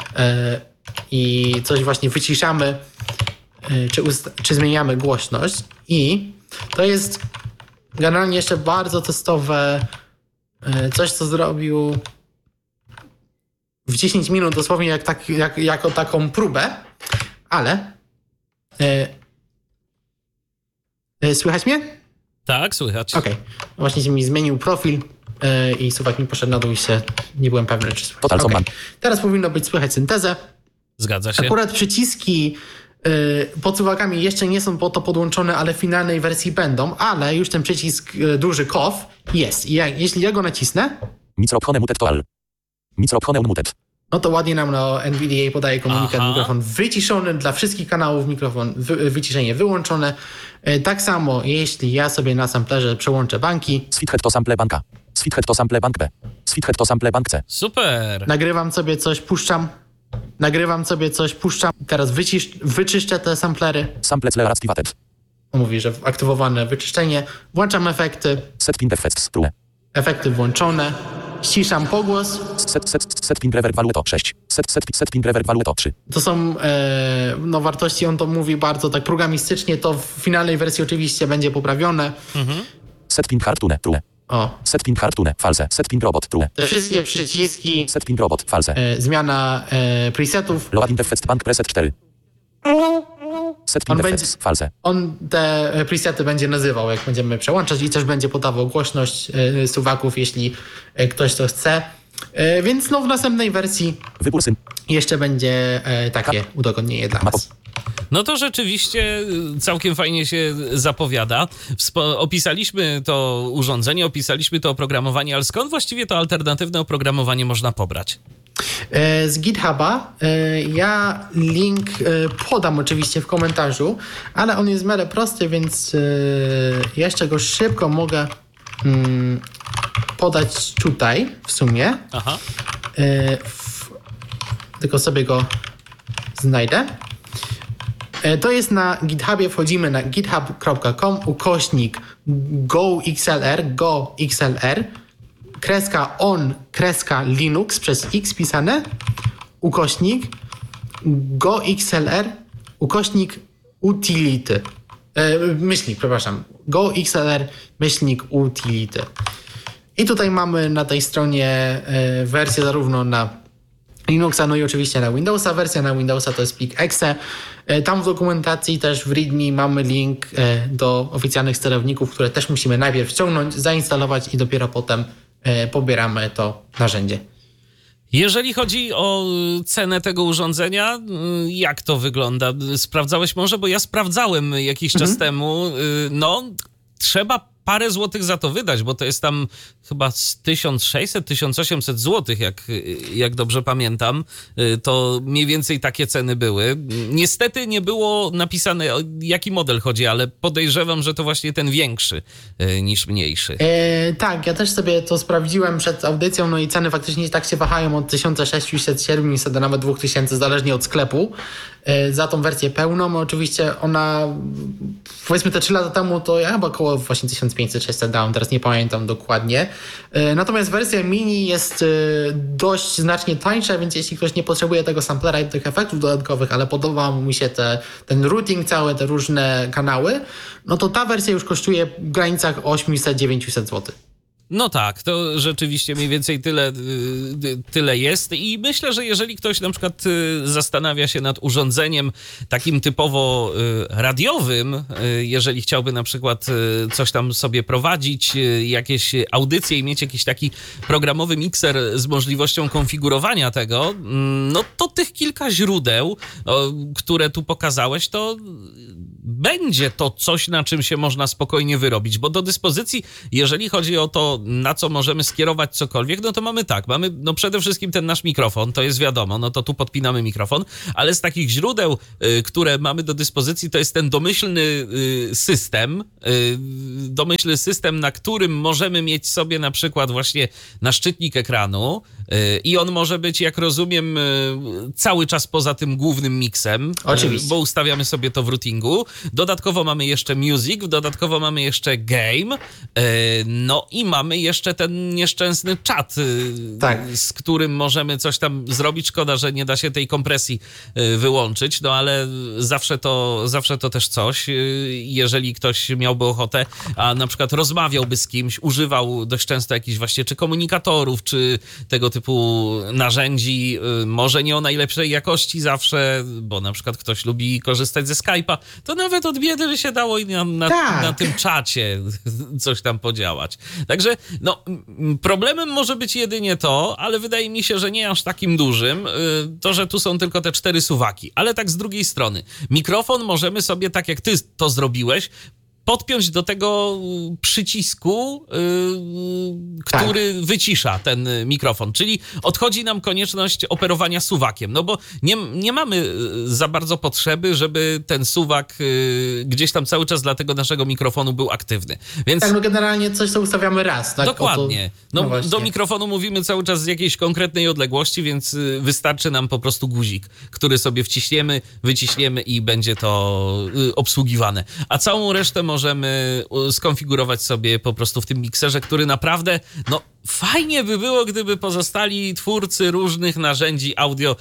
i coś właśnie wyciszamy, czy zmieniamy głośność. I to jest generalnie jeszcze bardzo testowe coś, co zrobił w 10 minut, dosłownie jako taką próbę, ale słychać mnie? Tak, słychać. Okej. Właśnie się mi zmienił profil i Suwak mi poszedł na dół i nie byłem pewny, czy słychać. Total Okay. Teraz powinno być słychać syntezę. Zgadza się. Akurat przyciski pod suwakami jeszcze nie są po to podłączone, ale w finalnej wersji będą, ale już ten przycisk duży KOF jest. I jeśli ja go nacisnę, Microphone muted total. Microphone unmuted. no to ładnie nam na NVDA podaje komunikat, Aha. mikrofon wyciszony dla wszystkich kanałów, mikrofon wyciszenie wyłączone. Tak samo, jeśli ja sobie na samplerze przełączę banki, Switchet to sample banka. Switchet to sample bank B. Switchet to sample bank C. Super. nagrywam sobie coś, puszczam. Teraz wyczyszczę te samplery. Sample clear activated. Mówi, że aktywowane wyczyszczenie. Włączam efekty. Set pin effects true. Efekty włączone. Ściszam pogłos. Set pin reverb value to 6. Set pin reverb value to 3. To są wartości, on to mówi bardzo tak programistycznie. To w finalnej wersji oczywiście będzie poprawione. Set pin hard tune true. O, Set pin hard tune false. Set pin robot true. te wszystkie przyciski, Set pin robot false. zmiana presetów. Loading effects bank preset 4. Set pin On effects false. On te presety będzie nazywał, jak będziemy przełączać i też będzie podawał głośność suwaków, jeśli ktoś to chce. Więc w następnej wersji Wybór syn. jeszcze będzie takie udogodnienie dla nas. No to rzeczywiście całkiem fajnie się zapowiada. Opisaliśmy to urządzenie, opisaliśmy to oprogramowanie, ale skąd właściwie to alternatywne oprogramowanie można pobrać? Z GitHuba. Ja link podam oczywiście w komentarzu, ale on jest w miarę prosty, więc jeszcze go szybko mogę podać tutaj w sumie. Aha. Tylko sobie go znajdę. To jest na GitHubie, wchodzimy na github.com/goxlr, /on/Linux przez X pisane, /goxlr, /utility. goxlr, /utility. I tutaj mamy na tej stronie wersję zarówno na Linuxa, no i oczywiście na Windowsa. Wersja na Windowsa to jest plik exe. Tam w dokumentacji też w README mamy link do oficjalnych sterowników, które też musimy najpierw ściągnąć, zainstalować i dopiero potem pobieramy to narzędzie. Jeżeli chodzi o cenę tego urządzenia, jak to wygląda? Sprawdzałeś może? Bo ja sprawdzałem jakiś czas temu. No, trzeba parę złotych za to wydać, bo to jest tam chyba 1600-1800 złotych, jak dobrze pamiętam. To mniej więcej takie ceny były. Niestety nie było napisane, o jaki model chodzi, ale podejrzewam, że to właśnie ten większy niż mniejszy. Tak, ja też sobie to sprawdziłem przed audycją, no i ceny faktycznie tak się wahają od 1600, 700 do nawet 2000, zależnie od sklepu. Za tą wersję pełną, oczywiście ona, powiedzmy te 3 lata temu, to ja chyba około właśnie 1500-600 dałem, teraz nie pamiętam dokładnie. Natomiast wersja mini jest dość znacznie tańsza, więc jeśli ktoś nie potrzebuje tego samplera i tych efektów dodatkowych, ale podoba mu się ten routing cały, te różne kanały, no to ta wersja już kosztuje w granicach 800-900 zł. No tak, to rzeczywiście mniej więcej tyle jest i myślę, że jeżeli ktoś na przykład zastanawia się nad urządzeniem takim typowo radiowym, jeżeli chciałby na przykład coś tam sobie prowadzić, jakieś audycje i mieć jakiś taki programowy mikser z możliwością konfigurowania tego, no to tych kilka źródeł, które tu pokazałeś, to będzie to coś, na czym się można spokojnie wyrobić, bo do dyspozycji, jeżeli chodzi o to, na co możemy skierować cokolwiek, no to mamy no przede wszystkim ten nasz mikrofon, to jest wiadomo, no to tu podpinamy mikrofon, ale z takich źródeł, które mamy do dyspozycji, to jest ten domyślny system, na którym możemy mieć sobie na przykład właśnie naszczytnik ekranu i on może być, jak rozumiem, cały czas poza tym głównym miksem, oczywiście, bo ustawiamy sobie to w routingu. Dodatkowo mamy jeszcze music, dodatkowo mamy jeszcze game, no i mamy jeszcze ten nieszczęsny czat, z którym możemy coś tam zrobić. Szkoda, że nie da się tej kompresji wyłączyć, no ale zawsze to też coś. Jeżeli ktoś miałby ochotę, a na przykład rozmawiałby z kimś, używał dość często jakichś właśnie czy komunikatorów, czy tego typu narzędzi, może nie o najlepszej jakości zawsze, bo na przykład ktoś lubi korzystać ze Skype'a, to nawet od biedy by się dało i na tym czacie coś tam podziałać. Także no, problemem może być jedynie to, ale wydaje mi się, że nie aż takim dużym, to, że tu są tylko te 4 suwaki. Ale tak z drugiej strony, mikrofon możemy sobie, tak jak ty to zrobiłeś, podpiąć do tego przycisku, który wycisza ten mikrofon. Czyli odchodzi nam konieczność operowania suwakiem. No bo nie mamy za bardzo potrzeby, żeby ten suwak gdzieś tam cały czas dla tego naszego mikrofonu był aktywny. Więc... Tak, no generalnie coś to ustawiamy raz. Tak? Dokładnie. No do mikrofonu mówimy cały czas z jakiejś konkretnej odległości, więc wystarczy nam po prostu guzik, który sobie wciśniemy, wyciśniemy i będzie to obsługiwane. A całą resztę możemy skonfigurować sobie po prostu w tym mikserze, który naprawdę, no fajnie by było, gdyby pozostali twórcy różnych narzędzi audio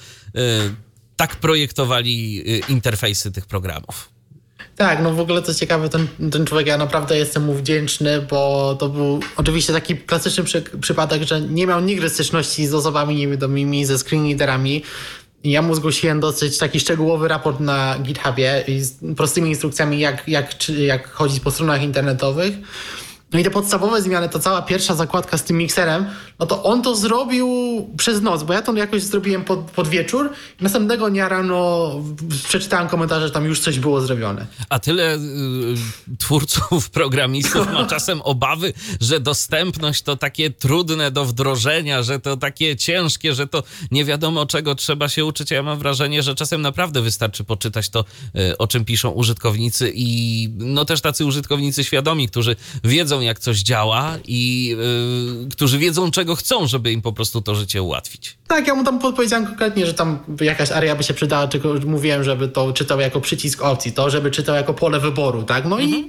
tak projektowali interfejsy tych programów. Tak, no w ogóle co ciekawe, ten człowiek, ja naprawdę jestem mu wdzięczny, bo to był oczywiście taki klasyczny przypadek, że nie miał nigdy styczności z osobami niewidomymi, ze screenreaderami. Ja mu zgłosiłem dosyć taki szczegółowy raport na GitHubie z prostymi instrukcjami, jak chodzić po stronach internetowych. No i te podstawowe zmiany, to cała pierwsza zakładka z tym mikserem, no to on to zrobił przez noc, bo ja to jakoś zrobiłem pod wieczór i następnego dnia rano przeczytałem komentarze, że tam już coś było zrobione. A tyle twórców, programistów ma czasem obawy, że dostępność to takie trudne do wdrożenia, że to takie ciężkie, że to nie wiadomo czego trzeba się uczyć. Ja mam wrażenie, że czasem naprawdę wystarczy poczytać to, o czym piszą użytkownicy i no też tacy użytkownicy świadomi, którzy wiedzą, jak coś działa i którzy wiedzą, czego chcą, żeby im po prostu to życie ułatwić. Tak, ja mu tam podpowiedziałem konkretnie, że tam jakaś aria by się przydała, tylko mówiłem, żeby to czytał jako przycisk opcji, to żeby czytał jako pole wyboru, tak?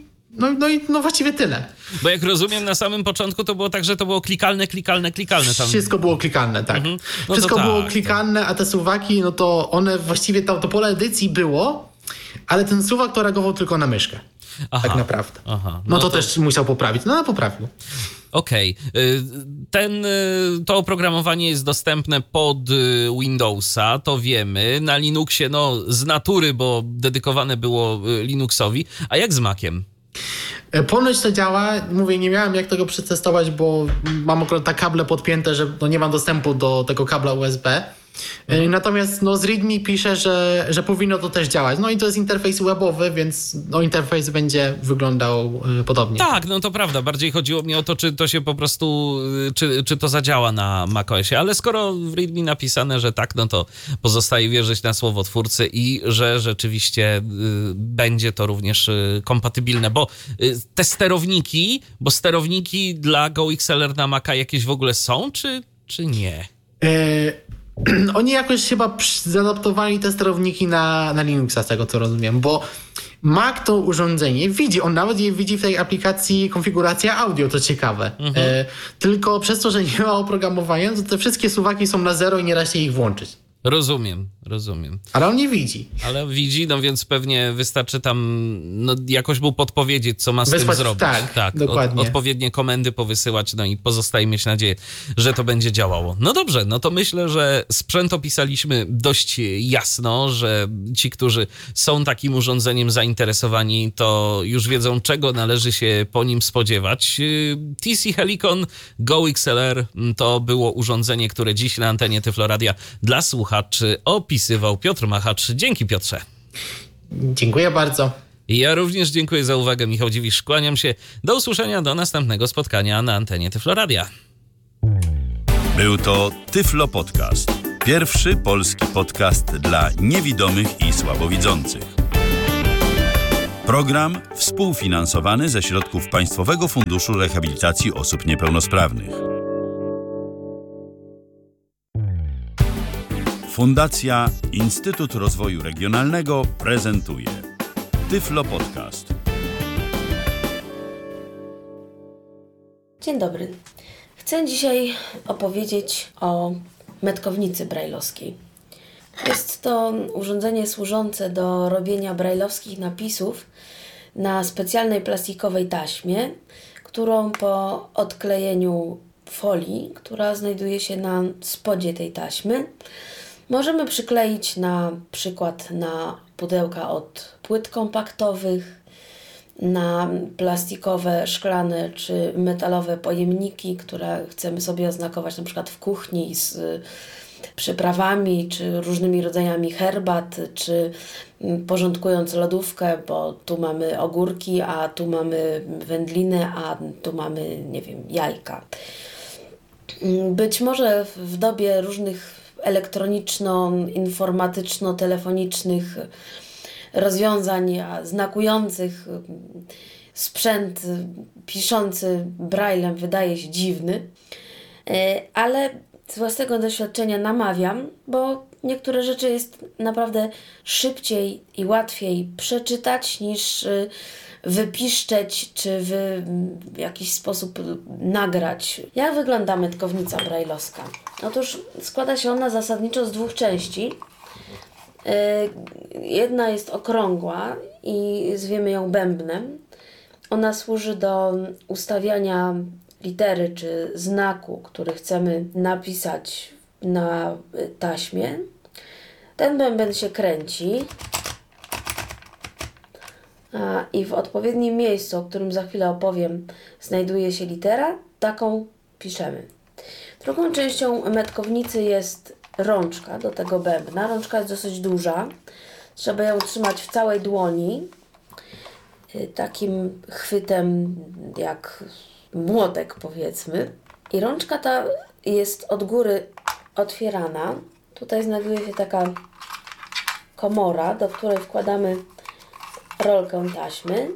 No właściwie tyle. Bo jak rozumiem, na samym początku to było tak, że to było klikalne. Tam... Wszystko było klikalne, tak. No wszystko było klikalne, a te suwaki, no to one właściwie, to pole edycji było, ale ten suwak to reagował tylko na myszkę. Aha, tak naprawdę. Aha, no to też musiał poprawić. No, poprawił. Okej. To oprogramowanie jest dostępne pod Windowsa, to wiemy. Na Linuxie, no z natury, bo dedykowane było Linuxowi. A jak z Maciem? Ponoć to działa. Mówię, nie miałem jak tego przetestować, bo mam akurat te kable podpięte, że nie mam dostępu do tego kabla USB. Natomiast z README pisze, że powinno to też działać. No i to jest interfejs webowy, więc interfejs będzie wyglądał podobnie. Tak, no to prawda. Bardziej chodziło mi o to, czy to się po prostu, czy to zadziała na macOSie. Ale skoro w README napisane, że tak, no to pozostaje wierzyć na słowo twórcy i że rzeczywiście będzie to również kompatybilne. Bo te sterowniki dla GoXLR na Maca jakieś w ogóle są, czy nie? Oni jakoś chyba zaadaptowali te sterowniki na Linuxa, z tego co rozumiem, bo Mac to urządzenie widzi, on nawet je widzi w tej aplikacji konfiguracja audio, to ciekawe. Tylko przez to, że nie ma oprogramowania, to te wszystkie suwaki są na zero i nie da się ich włączyć. Rozumiem. Ale on nie widzi. Ale widzi, no więc pewnie wystarczy tam jakoś mu podpowiedzieć, co ma z tym Wysłać, zrobić. tak, dokładnie. Odpowiednie komendy powysyłać, no i pozostaje mieć nadzieję, że to będzie działało. No dobrze, no to myślę, że sprzęt opisaliśmy dość jasno, że ci, którzy są takim urządzeniem zainteresowani, to już wiedzą, czego należy się po nim spodziewać. TC Helicon Go XLR to było urządzenie, które dziś na antenie Tyflo Radia dla słuchaczy opisywał Piotr Machacz. Dzięki, Piotrze. Dziękuję bardzo. Ja również dziękuję za uwagę. Michał Dziwisz, kłaniam się. Do usłyszenia, do następnego spotkania na antenie Tyflo Radia. Był to Tyflo Podcast. Pierwszy polski podcast dla niewidomych i słabowidzących. Program współfinansowany ze środków Państwowego Funduszu Rehabilitacji Osób Niepełnosprawnych. Fundacja Instytut Rozwoju Regionalnego prezentuje Tyflo Podcast. Dzień dobry. Chcę dzisiaj opowiedzieć o metkownicy brajlowskiej. Jest to urządzenie służące do robienia brajlowskich napisów na specjalnej plastikowej taśmie, którą po odklejeniu folii, która znajduje się na spodzie tej taśmy, możemy przykleić na przykład na pudełka od płyt kompaktowych, na plastikowe, szklane czy metalowe pojemniki, które chcemy sobie oznakować na przykład w kuchni z przyprawami, czy różnymi rodzajami herbat, czy porządkując lodówkę, bo tu mamy ogórki, a tu mamy wędliny, a tu mamy, nie wiem, jajka. Być może w dobie różnych elektroniczno-informatyczno-telefonicznych rozwiązań znakujących sprzęt piszący braillem wydaje się dziwny, ale z własnego doświadczenia namawiam, bo niektóre rzeczy jest naprawdę szybciej i łatwiej przeczytać niż wypiszczeć czy w jakiś sposób nagrać. Jak wygląda metkownica brajlowska? Otóż składa się ona zasadniczo z dwóch części. Jedna jest okrągła i zwiemy ją bębnem. Ona służy do ustawiania litery czy znaku, który chcemy napisać na taśmie. Ten bęben się kręci i w odpowiednim miejscu, o którym za chwilę opowiem, znajduje się litera, taką piszemy. Drugą częścią metkownicy jest rączka do tego bębna. Rączka jest dosyć duża. Trzeba ją trzymać w całej dłoni. Takim chwytem jak młotek, powiedzmy. I rączka ta jest od góry otwierana. Tutaj znajduje się taka komora, do której wkładamy rolkę taśmy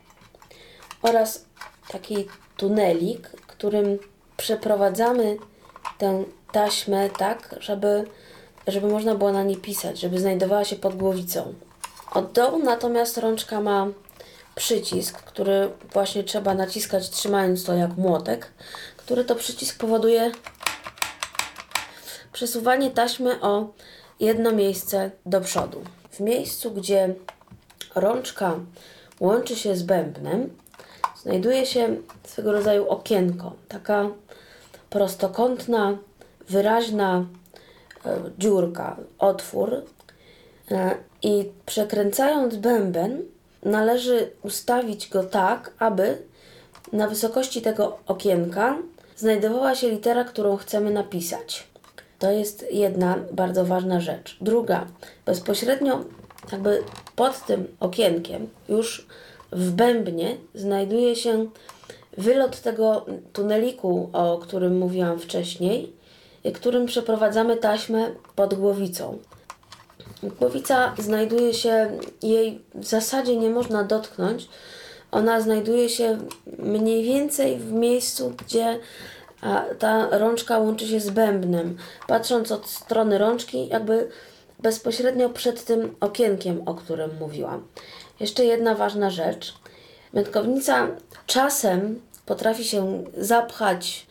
oraz taki tunelik, którym przeprowadzamy tę taśmę tak, żeby można było na niej pisać, żeby znajdowała się pod głowicą. Od dołu natomiast rączka ma przycisk, który właśnie trzeba naciskać trzymając to jak młotek, który to przycisk powoduje przesuwanie taśmy o jedno miejsce do przodu. W miejscu, gdzie rączka łączy się z bębnem, znajduje się swego rodzaju okienko, taka prostokątna, wyraźna dziurka, otwór i przekręcając bęben należy ustawić go tak, aby na wysokości tego okienka znajdowała się litera, którą chcemy napisać. To jest jedna bardzo ważna rzecz. Druga, bezpośrednio jakby pod tym okienkiem, już w bębnie znajduje się wylot tego tuneliku, o którym mówiłam wcześniej, którym przeprowadzamy taśmę pod głowicą. Głowica znajduje się, jej w zasadzie nie można dotknąć. Ona znajduje się mniej więcej w miejscu, gdzie ta rączka łączy się z bębnem. Patrząc od strony rączki, jakby bezpośrednio przed tym okienkiem, o którym mówiłam. Jeszcze jedna ważna rzecz. Metkownica czasem potrafi się zapchać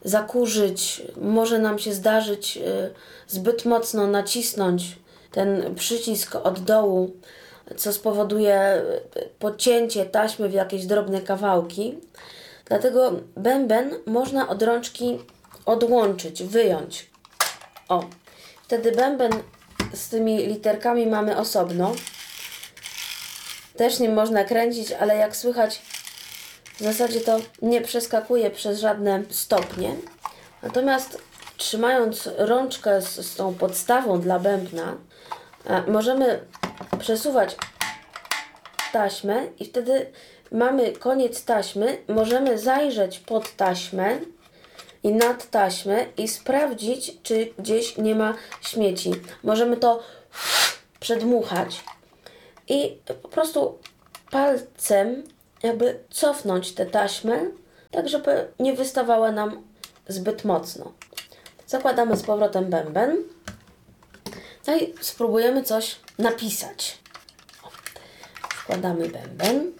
zakurzyć, może nam się zdarzyć zbyt mocno nacisnąć ten przycisk od dołu, co spowoduje podcięcie taśmy w jakieś drobne kawałki. Dlatego bęben można od rączki odłączyć, wyjąć. O, wtedy bęben z tymi literkami mamy osobno. Też nim można kręcić, ale jak słychać, w zasadzie to nie przeskakuje przez żadne stopnie. Natomiast trzymając rączkę z tą podstawą dla bębna, możemy przesuwać taśmę i wtedy mamy koniec taśmy. Możemy zajrzeć pod taśmę i nad taśmę i sprawdzić, czy gdzieś nie ma śmieci. Możemy to przedmuchać i po prostu palcem jakby cofnąć tę taśmę, tak żeby nie wystawała nam zbyt mocno. Zakładamy z powrotem bęben. No i spróbujemy coś napisać. Wkładamy bęben.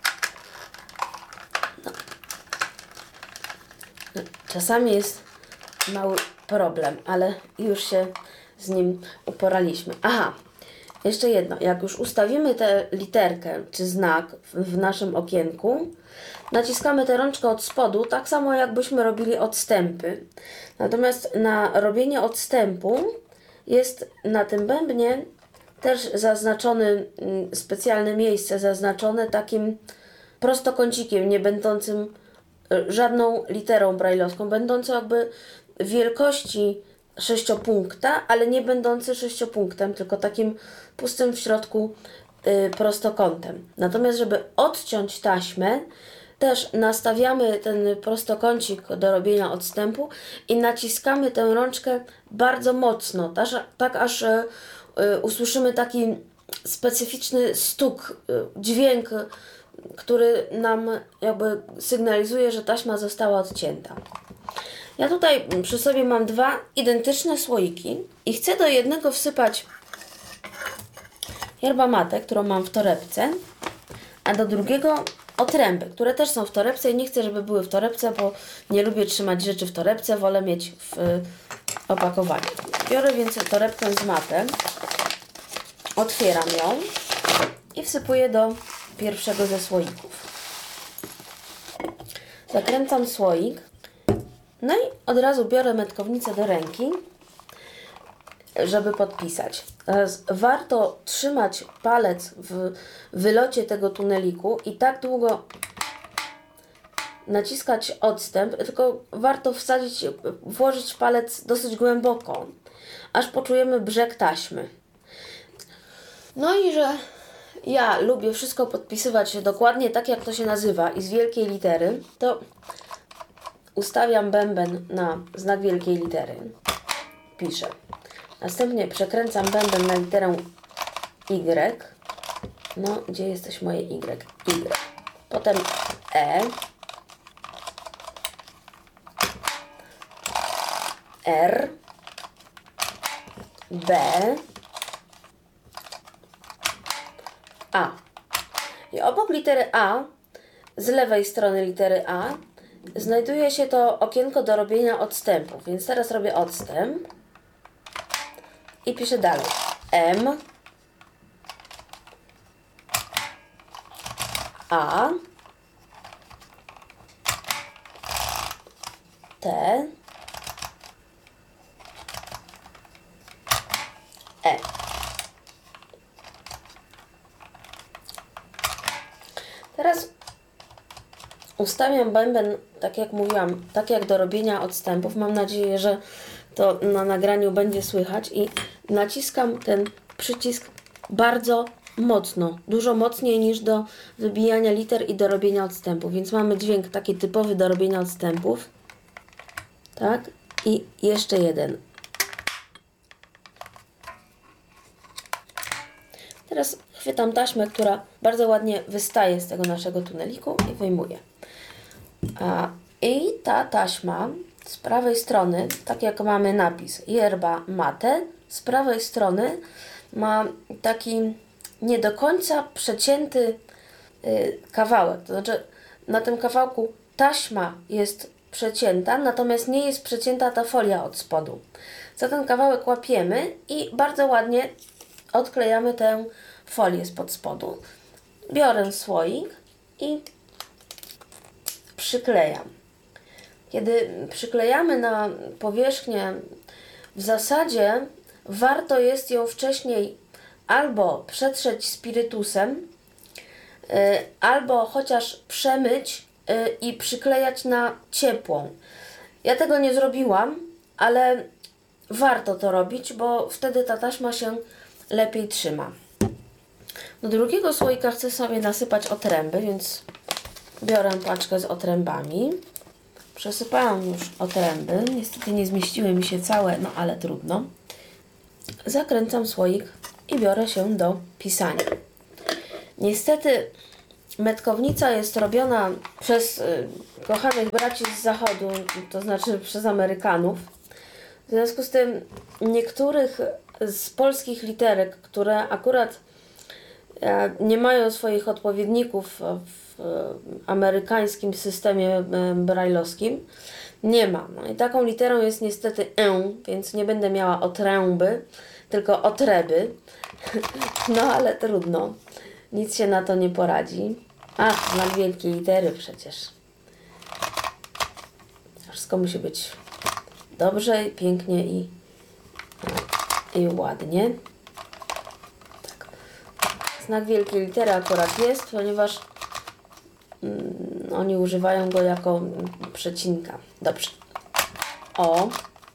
Czasami jest mały problem, ale już się z nim uporaliśmy. Aha, jeszcze jedno. Jak już ustawimy tę literkę czy znak w naszym okienku, naciskamy tę rączkę od spodu, tak samo jakbyśmy robili odstępy. Natomiast na robienie odstępu jest na tym bębnie też zaznaczone specjalne miejsce, zaznaczone takim prostokącikiem, nie będącym żadną literą brajlowską, będącą jakby wielkości sześciopunkta, ale nie będący sześciopunktem, tylko takim pustym w środku prostokątem. Natomiast żeby odciąć taśmę, też nastawiamy ten prostokącik do robienia odstępu i naciskamy tę rączkę bardzo mocno, tak aż usłyszymy taki specyficzny stuk, dźwięk, który nam jakby sygnalizuje, że taśma została odcięta. Ja tutaj przy sobie mam dwa identyczne słoiki i chcę do jednego wsypać yerba mate, którą mam w torebce, a do drugiego otręby, które też są w torebce i nie chcę, żeby były w torebce, bo nie lubię trzymać rzeczy w torebce, wolę mieć w opakowaniu. Biorę więc torebkę z matem, otwieram ją i wsypuję do pierwszego ze słoików. Zakręcam słoik, no i od razu biorę metkownicę do ręki, żeby podpisać. Teraz warto trzymać palec w wylocie tego tuneliku i tak długo naciskać odstęp, tylko warto włożyć palec dosyć głęboko, aż poczujemy brzeg taśmy. No i że ja lubię wszystko podpisywać dokładnie tak, jak to się nazywa i z wielkiej litery, to ustawiam bęben na znak wielkiej litery. Piszę. Następnie przekręcam bęben na literę Y. No, gdzie jesteś moje Y? Y. Potem E. R. B. A. I obok litery A, z lewej strony litery A, znajduje się to okienko do robienia odstępów. Więc teraz robię odstęp i piszę dalej. M. A. T. E. Teraz ustawiam bęben, tak jak mówiłam, tak jak do robienia odstępów. Mam nadzieję, że to na nagraniu będzie słychać i naciskam ten przycisk bardzo mocno, dużo mocniej niż do wybijania liter i do robienia odstępów. Więc mamy dźwięk taki typowy do robienia odstępów. Tak? I jeszcze jeden. Teraz chwytam taśmę, która bardzo ładnie wystaje z tego naszego tuneliku i wyjmuję. I ta taśma z prawej strony, tak jak mamy napis yerba mate, z prawej strony ma taki nie do końca przecięty kawałek. To znaczy na tym kawałku taśma jest przecięta, natomiast nie jest przecięta ta folia od spodu. Za ten kawałek łapiemy i bardzo ładnie odklejamy tę folię spod spodu. Biorę słoik i przyklejam. Kiedy przyklejamy na powierzchnię, w zasadzie warto jest ją wcześniej albo przetrzeć spirytusem, albo chociaż przemyć i przyklejać na ciepłą. Ja tego nie zrobiłam, ale warto to robić, bo wtedy ta taśma się lepiej trzyma. Do drugiego słoika chcę sobie nasypać otręby, więc biorę paczkę z otrębami. Przesypałam już otręby. Niestety nie zmieściły mi się całe, no ale trudno. Zakręcam słoik i biorę się do pisania. Niestety metkownica jest robiona przez kochanych braci z zachodu, to znaczy przez Amerykanów. W związku z tym niektórych z polskich literek, które akurat nie mają swoich odpowiedników w amerykańskim systemie brajlowskim, nie ma. No i taką literą jest niestety więc nie będę miała otręby, tylko otręby. No ale trudno. Nic się na to nie poradzi. Ach, znak wielkiej litery przecież. Wszystko musi być dobrze, pięknie i ładnie. Tak. Znak wielkiej litery akurat jest, ponieważ oni używają go jako przecinka. Dobrze. O.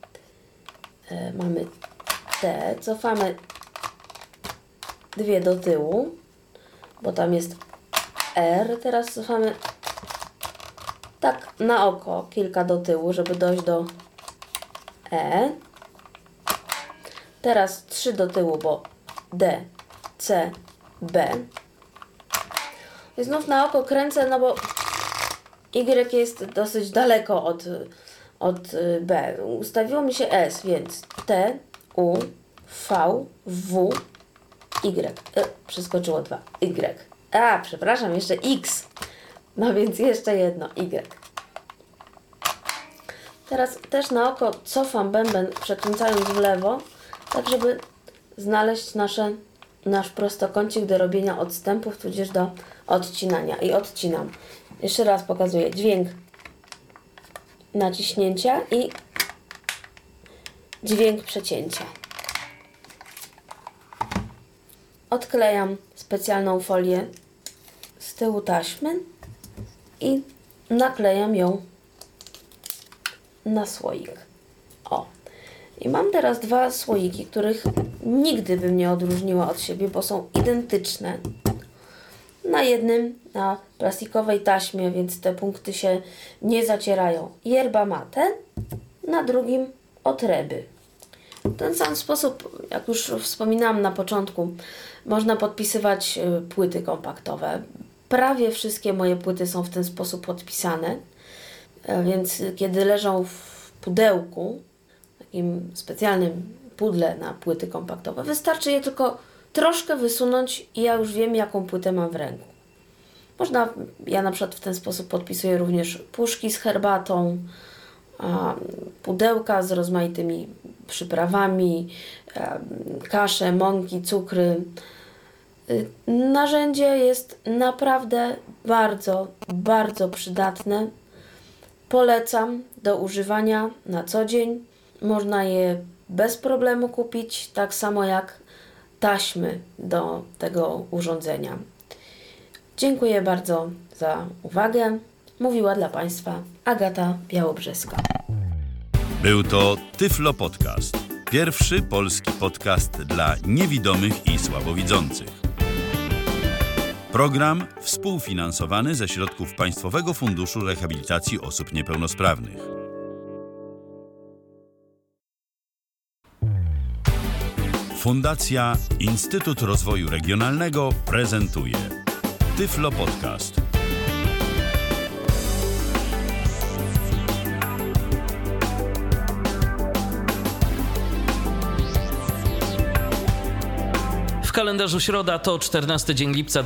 Mamy T. Cofamy 2 do tyłu, bo tam jest R. Teraz cofamy tak na oko kilka do tyłu, żeby dojść do E. Teraz 3 do tyłu, bo D, C, B. I znów na oko kręcę, no bo Y jest dosyć daleko od B. Ustawiło mi się S, więc T, U, V, W, Y. Przeskoczyło 2. Y. Przepraszam, jeszcze X. No więc jeszcze jedno. Y. Teraz też na oko cofam bęben, przekręcając w lewo, tak żeby znaleźć nasz prostokącik do robienia odstępów, tudzież do odcinania. I odcinam. Jeszcze raz pokazuję dźwięk naciśnięcia i dźwięk przecięcia. Odklejam specjalną folię z tyłu taśmy i naklejam ją na słoik. O. I mam teraz 2 słoiki, których nigdy bym nie odróżniła od siebie, bo są identyczne. Na jednym na plastikowej taśmie, więc te punkty się nie zacierają. Yerba mate, na drugim otręby. W ten sam sposób, jak już wspominałam na początku, można podpisywać płyty kompaktowe. Prawie wszystkie moje płyty są w ten sposób podpisane, więc kiedy leżą w pudełku, takim specjalnym pudle na płyty kompaktowe, wystarczy je tylko troszkę wysunąć i ja już wiem, jaką płytę mam w ręku. Ja na przykład w ten sposób podpisuję również puszki z herbatą, pudełka z rozmaitymi przyprawami, kasze, mąki, cukry. Narzędzie jest naprawdę bardzo, bardzo przydatne. Polecam do używania na co dzień. Można je bez problemu kupić, tak samo jak taśmy do tego urządzenia. Dziękuję bardzo za uwagę. Mówiła dla Państwa Agata Białobrzeska. Był to Tyflo Podcast. Pierwszy polski podcast dla niewidomych i słabowidzących. Program współfinansowany ze środków Państwowego Funduszu Rehabilitacji Osób Niepełnosprawnych. Fundacja Instytut Rozwoju Regionalnego prezentuje Tyflo Podcast. W kalendarzu środa, to 14 dzień lipca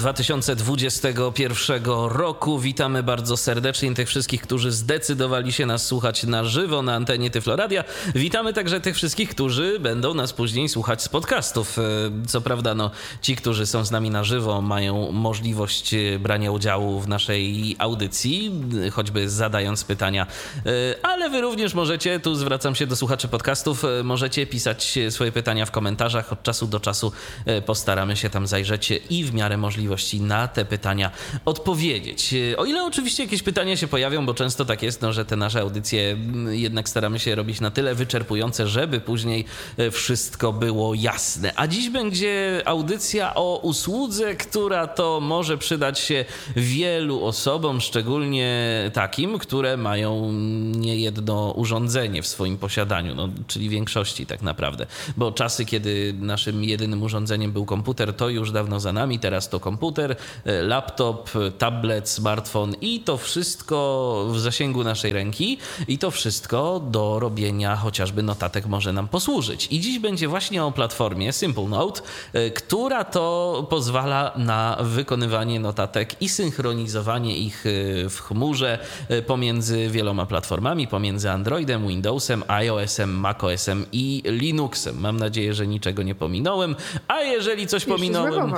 2021 roku. Witamy bardzo serdecznie tych wszystkich, którzy zdecydowali się nas słuchać na żywo na antenie Tyfloradia. Witamy także tych wszystkich, którzy będą nas później słuchać z podcastów. Co prawda, ci, którzy są z nami na żywo, mają możliwość brania udziału w naszej audycji, choćby zadając pytania, ale wy również możecie, tu zwracam się do słuchaczy podcastów, możecie pisać swoje pytania w komentarzach. Od czasu do czasu postaramy się tam zajrzeć i w miarę możliwości na te pytania odpowiedzieć. O ile oczywiście jakieś pytania się pojawią, bo często tak jest, że te nasze audycje jednak staramy się robić na tyle wyczerpujące, żeby później wszystko było jasne. A dziś będzie audycja o usłudze, która to może przydać się wielu osobom, szczególnie takim, które mają niejedno urządzenie w swoim posiadaniu, czyli większości tak naprawdę. Bo czasy, kiedy naszym jedynym urządzeniem był komputer, to już dawno za nami. Teraz to komputer, laptop, tablet, smartfon i to wszystko w zasięgu naszej ręki i to wszystko do robienia chociażby notatek może nam posłużyć. I dziś będzie właśnie o platformie Simple Note, która to pozwala na wykonywanie notatek i synchronizowanie ich w chmurze pomiędzy wieloma platformami, pomiędzy Androidem, Windowsem, iOS-em, macOS-em i Linuxem. Mam nadzieję, że niczego nie pominąłem, a jeżeli coś pominąłem...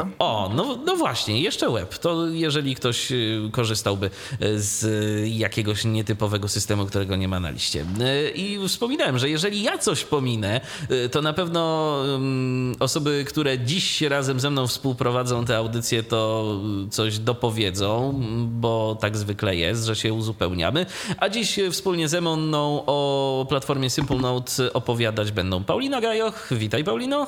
No właśnie, jeszcze web. To jeżeli ktoś korzystałby z jakiegoś nietypowego systemu, którego nie ma na liście. I wspominałem, że jeżeli ja coś pominę, to na pewno osoby, które dziś razem ze mną współprowadzą te audycje, to coś dopowiedzą, bo tak zwykle jest, że się uzupełniamy. A dziś wspólnie ze mną o platformie Simple Note opowiadać będą Paulina Gajoch. Witaj, Paulino.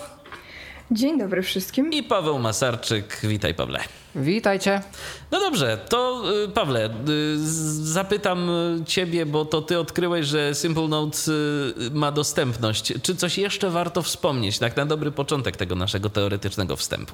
Dzień dobry wszystkim. I Paweł Masarczyk. Witaj, Pawle. Witajcie. No dobrze, to Pawle, zapytam ciebie, bo to ty odkryłeś, że Simple Note ma dostępność. Czy coś jeszcze warto wspomnieć, tak na dobry początek tego naszego teoretycznego wstępu?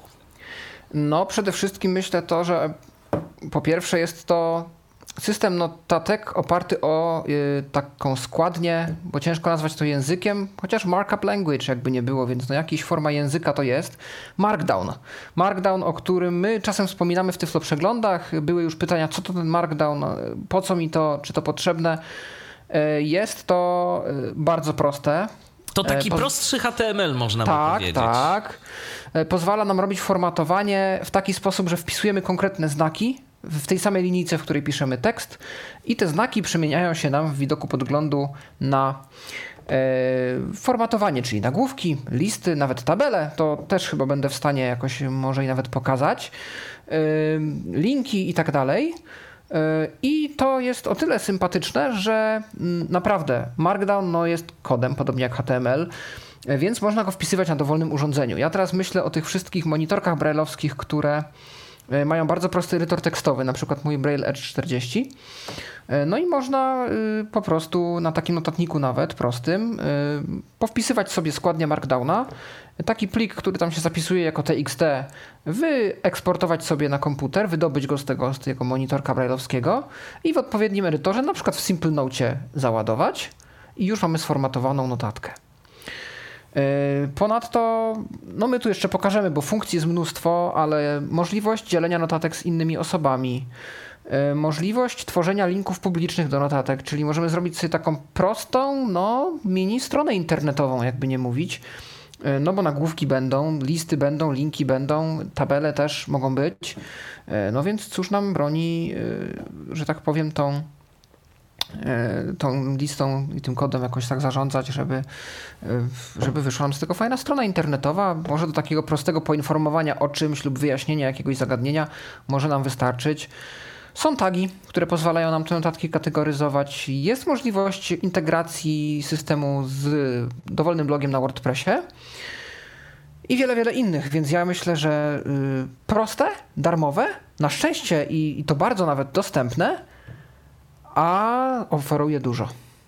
No, przede wszystkim myślę to, że po pierwsze jest to system notatek oparty o taką składnię, bo ciężko nazwać to językiem, chociaż markup language jakby nie było, więc jakaś forma języka to jest. Markdown. Markdown, o którym my czasem wspominamy w Tyflo Przeglądach. Były już pytania, co to ten Markdown, po co mi to, czy to potrzebne. Jest to bardzo proste. To taki prostszy HTML można by powiedzieć. Tak. Pozwala nam robić formatowanie w taki sposób, że wpisujemy konkretne znaki w tej samej linijce, w której piszemy tekst i te znaki przemieniają się nam w widoku podglądu na formatowanie, czyli nagłówki, listy, nawet tabele, to też chyba będę w stanie jakoś może i nawet pokazać, linki i tak dalej. I to jest o tyle sympatyczne, że naprawdę Markdown jest kodem, podobnie jak HTML, więc można go wpisywać na dowolnym urządzeniu. Ja teraz myślę o tych wszystkich monitorkach braille'owskich, które mają bardzo prosty edytor tekstowy, na przykład mój Braille Edge 40. No i można po prostu na takim notatniku nawet prostym powpisywać sobie składnię Markdowna, taki plik, który tam się zapisuje jako TXT, wyeksportować sobie na komputer, wydobyć go z tego monitorka braille'owskiego i w odpowiednim edytorze, na przykład w Simple Note załadować i już mamy sformatowaną notatkę. Ponadto, my tu jeszcze pokażemy, bo funkcji jest mnóstwo, ale możliwość dzielenia notatek z innymi osobami, możliwość tworzenia linków publicznych do notatek, czyli możemy zrobić sobie taką prostą, mini stronę internetową, jakby nie mówić, bo nagłówki będą, listy będą, linki będą, tabele też mogą być, więc cóż nam broni, że tak powiem, tą listą i tym kodem jakoś tak zarządzać, żeby wyszła nam z tego fajna strona internetowa. Może do takiego prostego poinformowania o czymś lub wyjaśnienia jakiegoś zagadnienia może nam wystarczyć. Są tagi, które pozwalają nam te notatki kategoryzować. Jest możliwość integracji systemu z dowolnym blogiem na WordPressie i wiele, wiele innych, więc ja myślę, że proste, darmowe, na szczęście i to bardzo nawet dostępne, a oferuje dużo.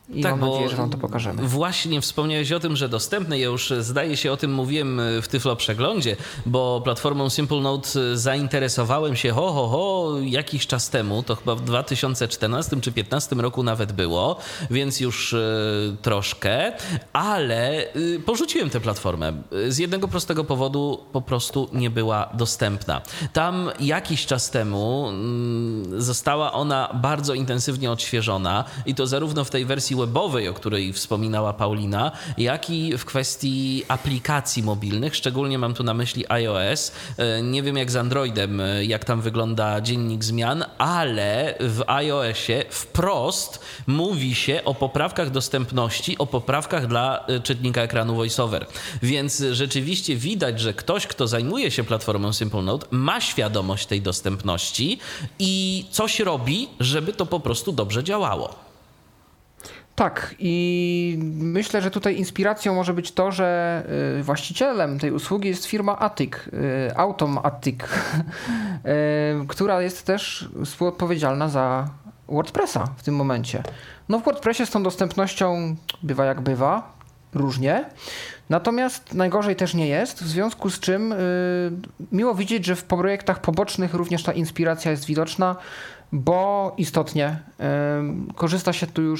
I Tak, mam nadzieję, że wam to pokażemy. Właśnie wspomniałeś o tym, że dostępne. Ja już zdaje się o tym mówiłem w Tyflo Przeglądzie, bo platformą Simple Note zainteresowałem się jakiś czas temu, to chyba w 2014 czy 2015 roku nawet było, więc już troszkę, ale porzuciłem tę platformę. Z jednego prostego powodu, po prostu nie była dostępna. Tam jakiś czas temu została ona bardzo intensywnie odświeżona i to zarówno w tej wersji webowej, o której wspominała Paulina, jak i w kwestii aplikacji mobilnych, szczególnie mam tu na myśli iOS. Nie wiem jak z Androidem, jak tam wygląda dziennik zmian, ale w iOSie wprost mówi się o poprawkach dostępności, o poprawkach dla czytnika ekranu VoiceOver. Więc rzeczywiście widać, że ktoś, kto zajmuje się platformą Simple Note, ma świadomość tej dostępności i coś robi, żeby to po prostu dobrze działało. Tak, i myślę, że tutaj inspiracją może być to, że właścicielem tej usługi jest firma Attic, Automatic, która jest też współodpowiedzialna za WordPressa w tym momencie. No w WordPressie z tą dostępnością bywa jak bywa, różnie. Natomiast najgorzej też nie jest, w związku z czym miło widzieć, że w projektach pobocznych również ta inspiracja jest widoczna, bo istotnie korzysta się tu już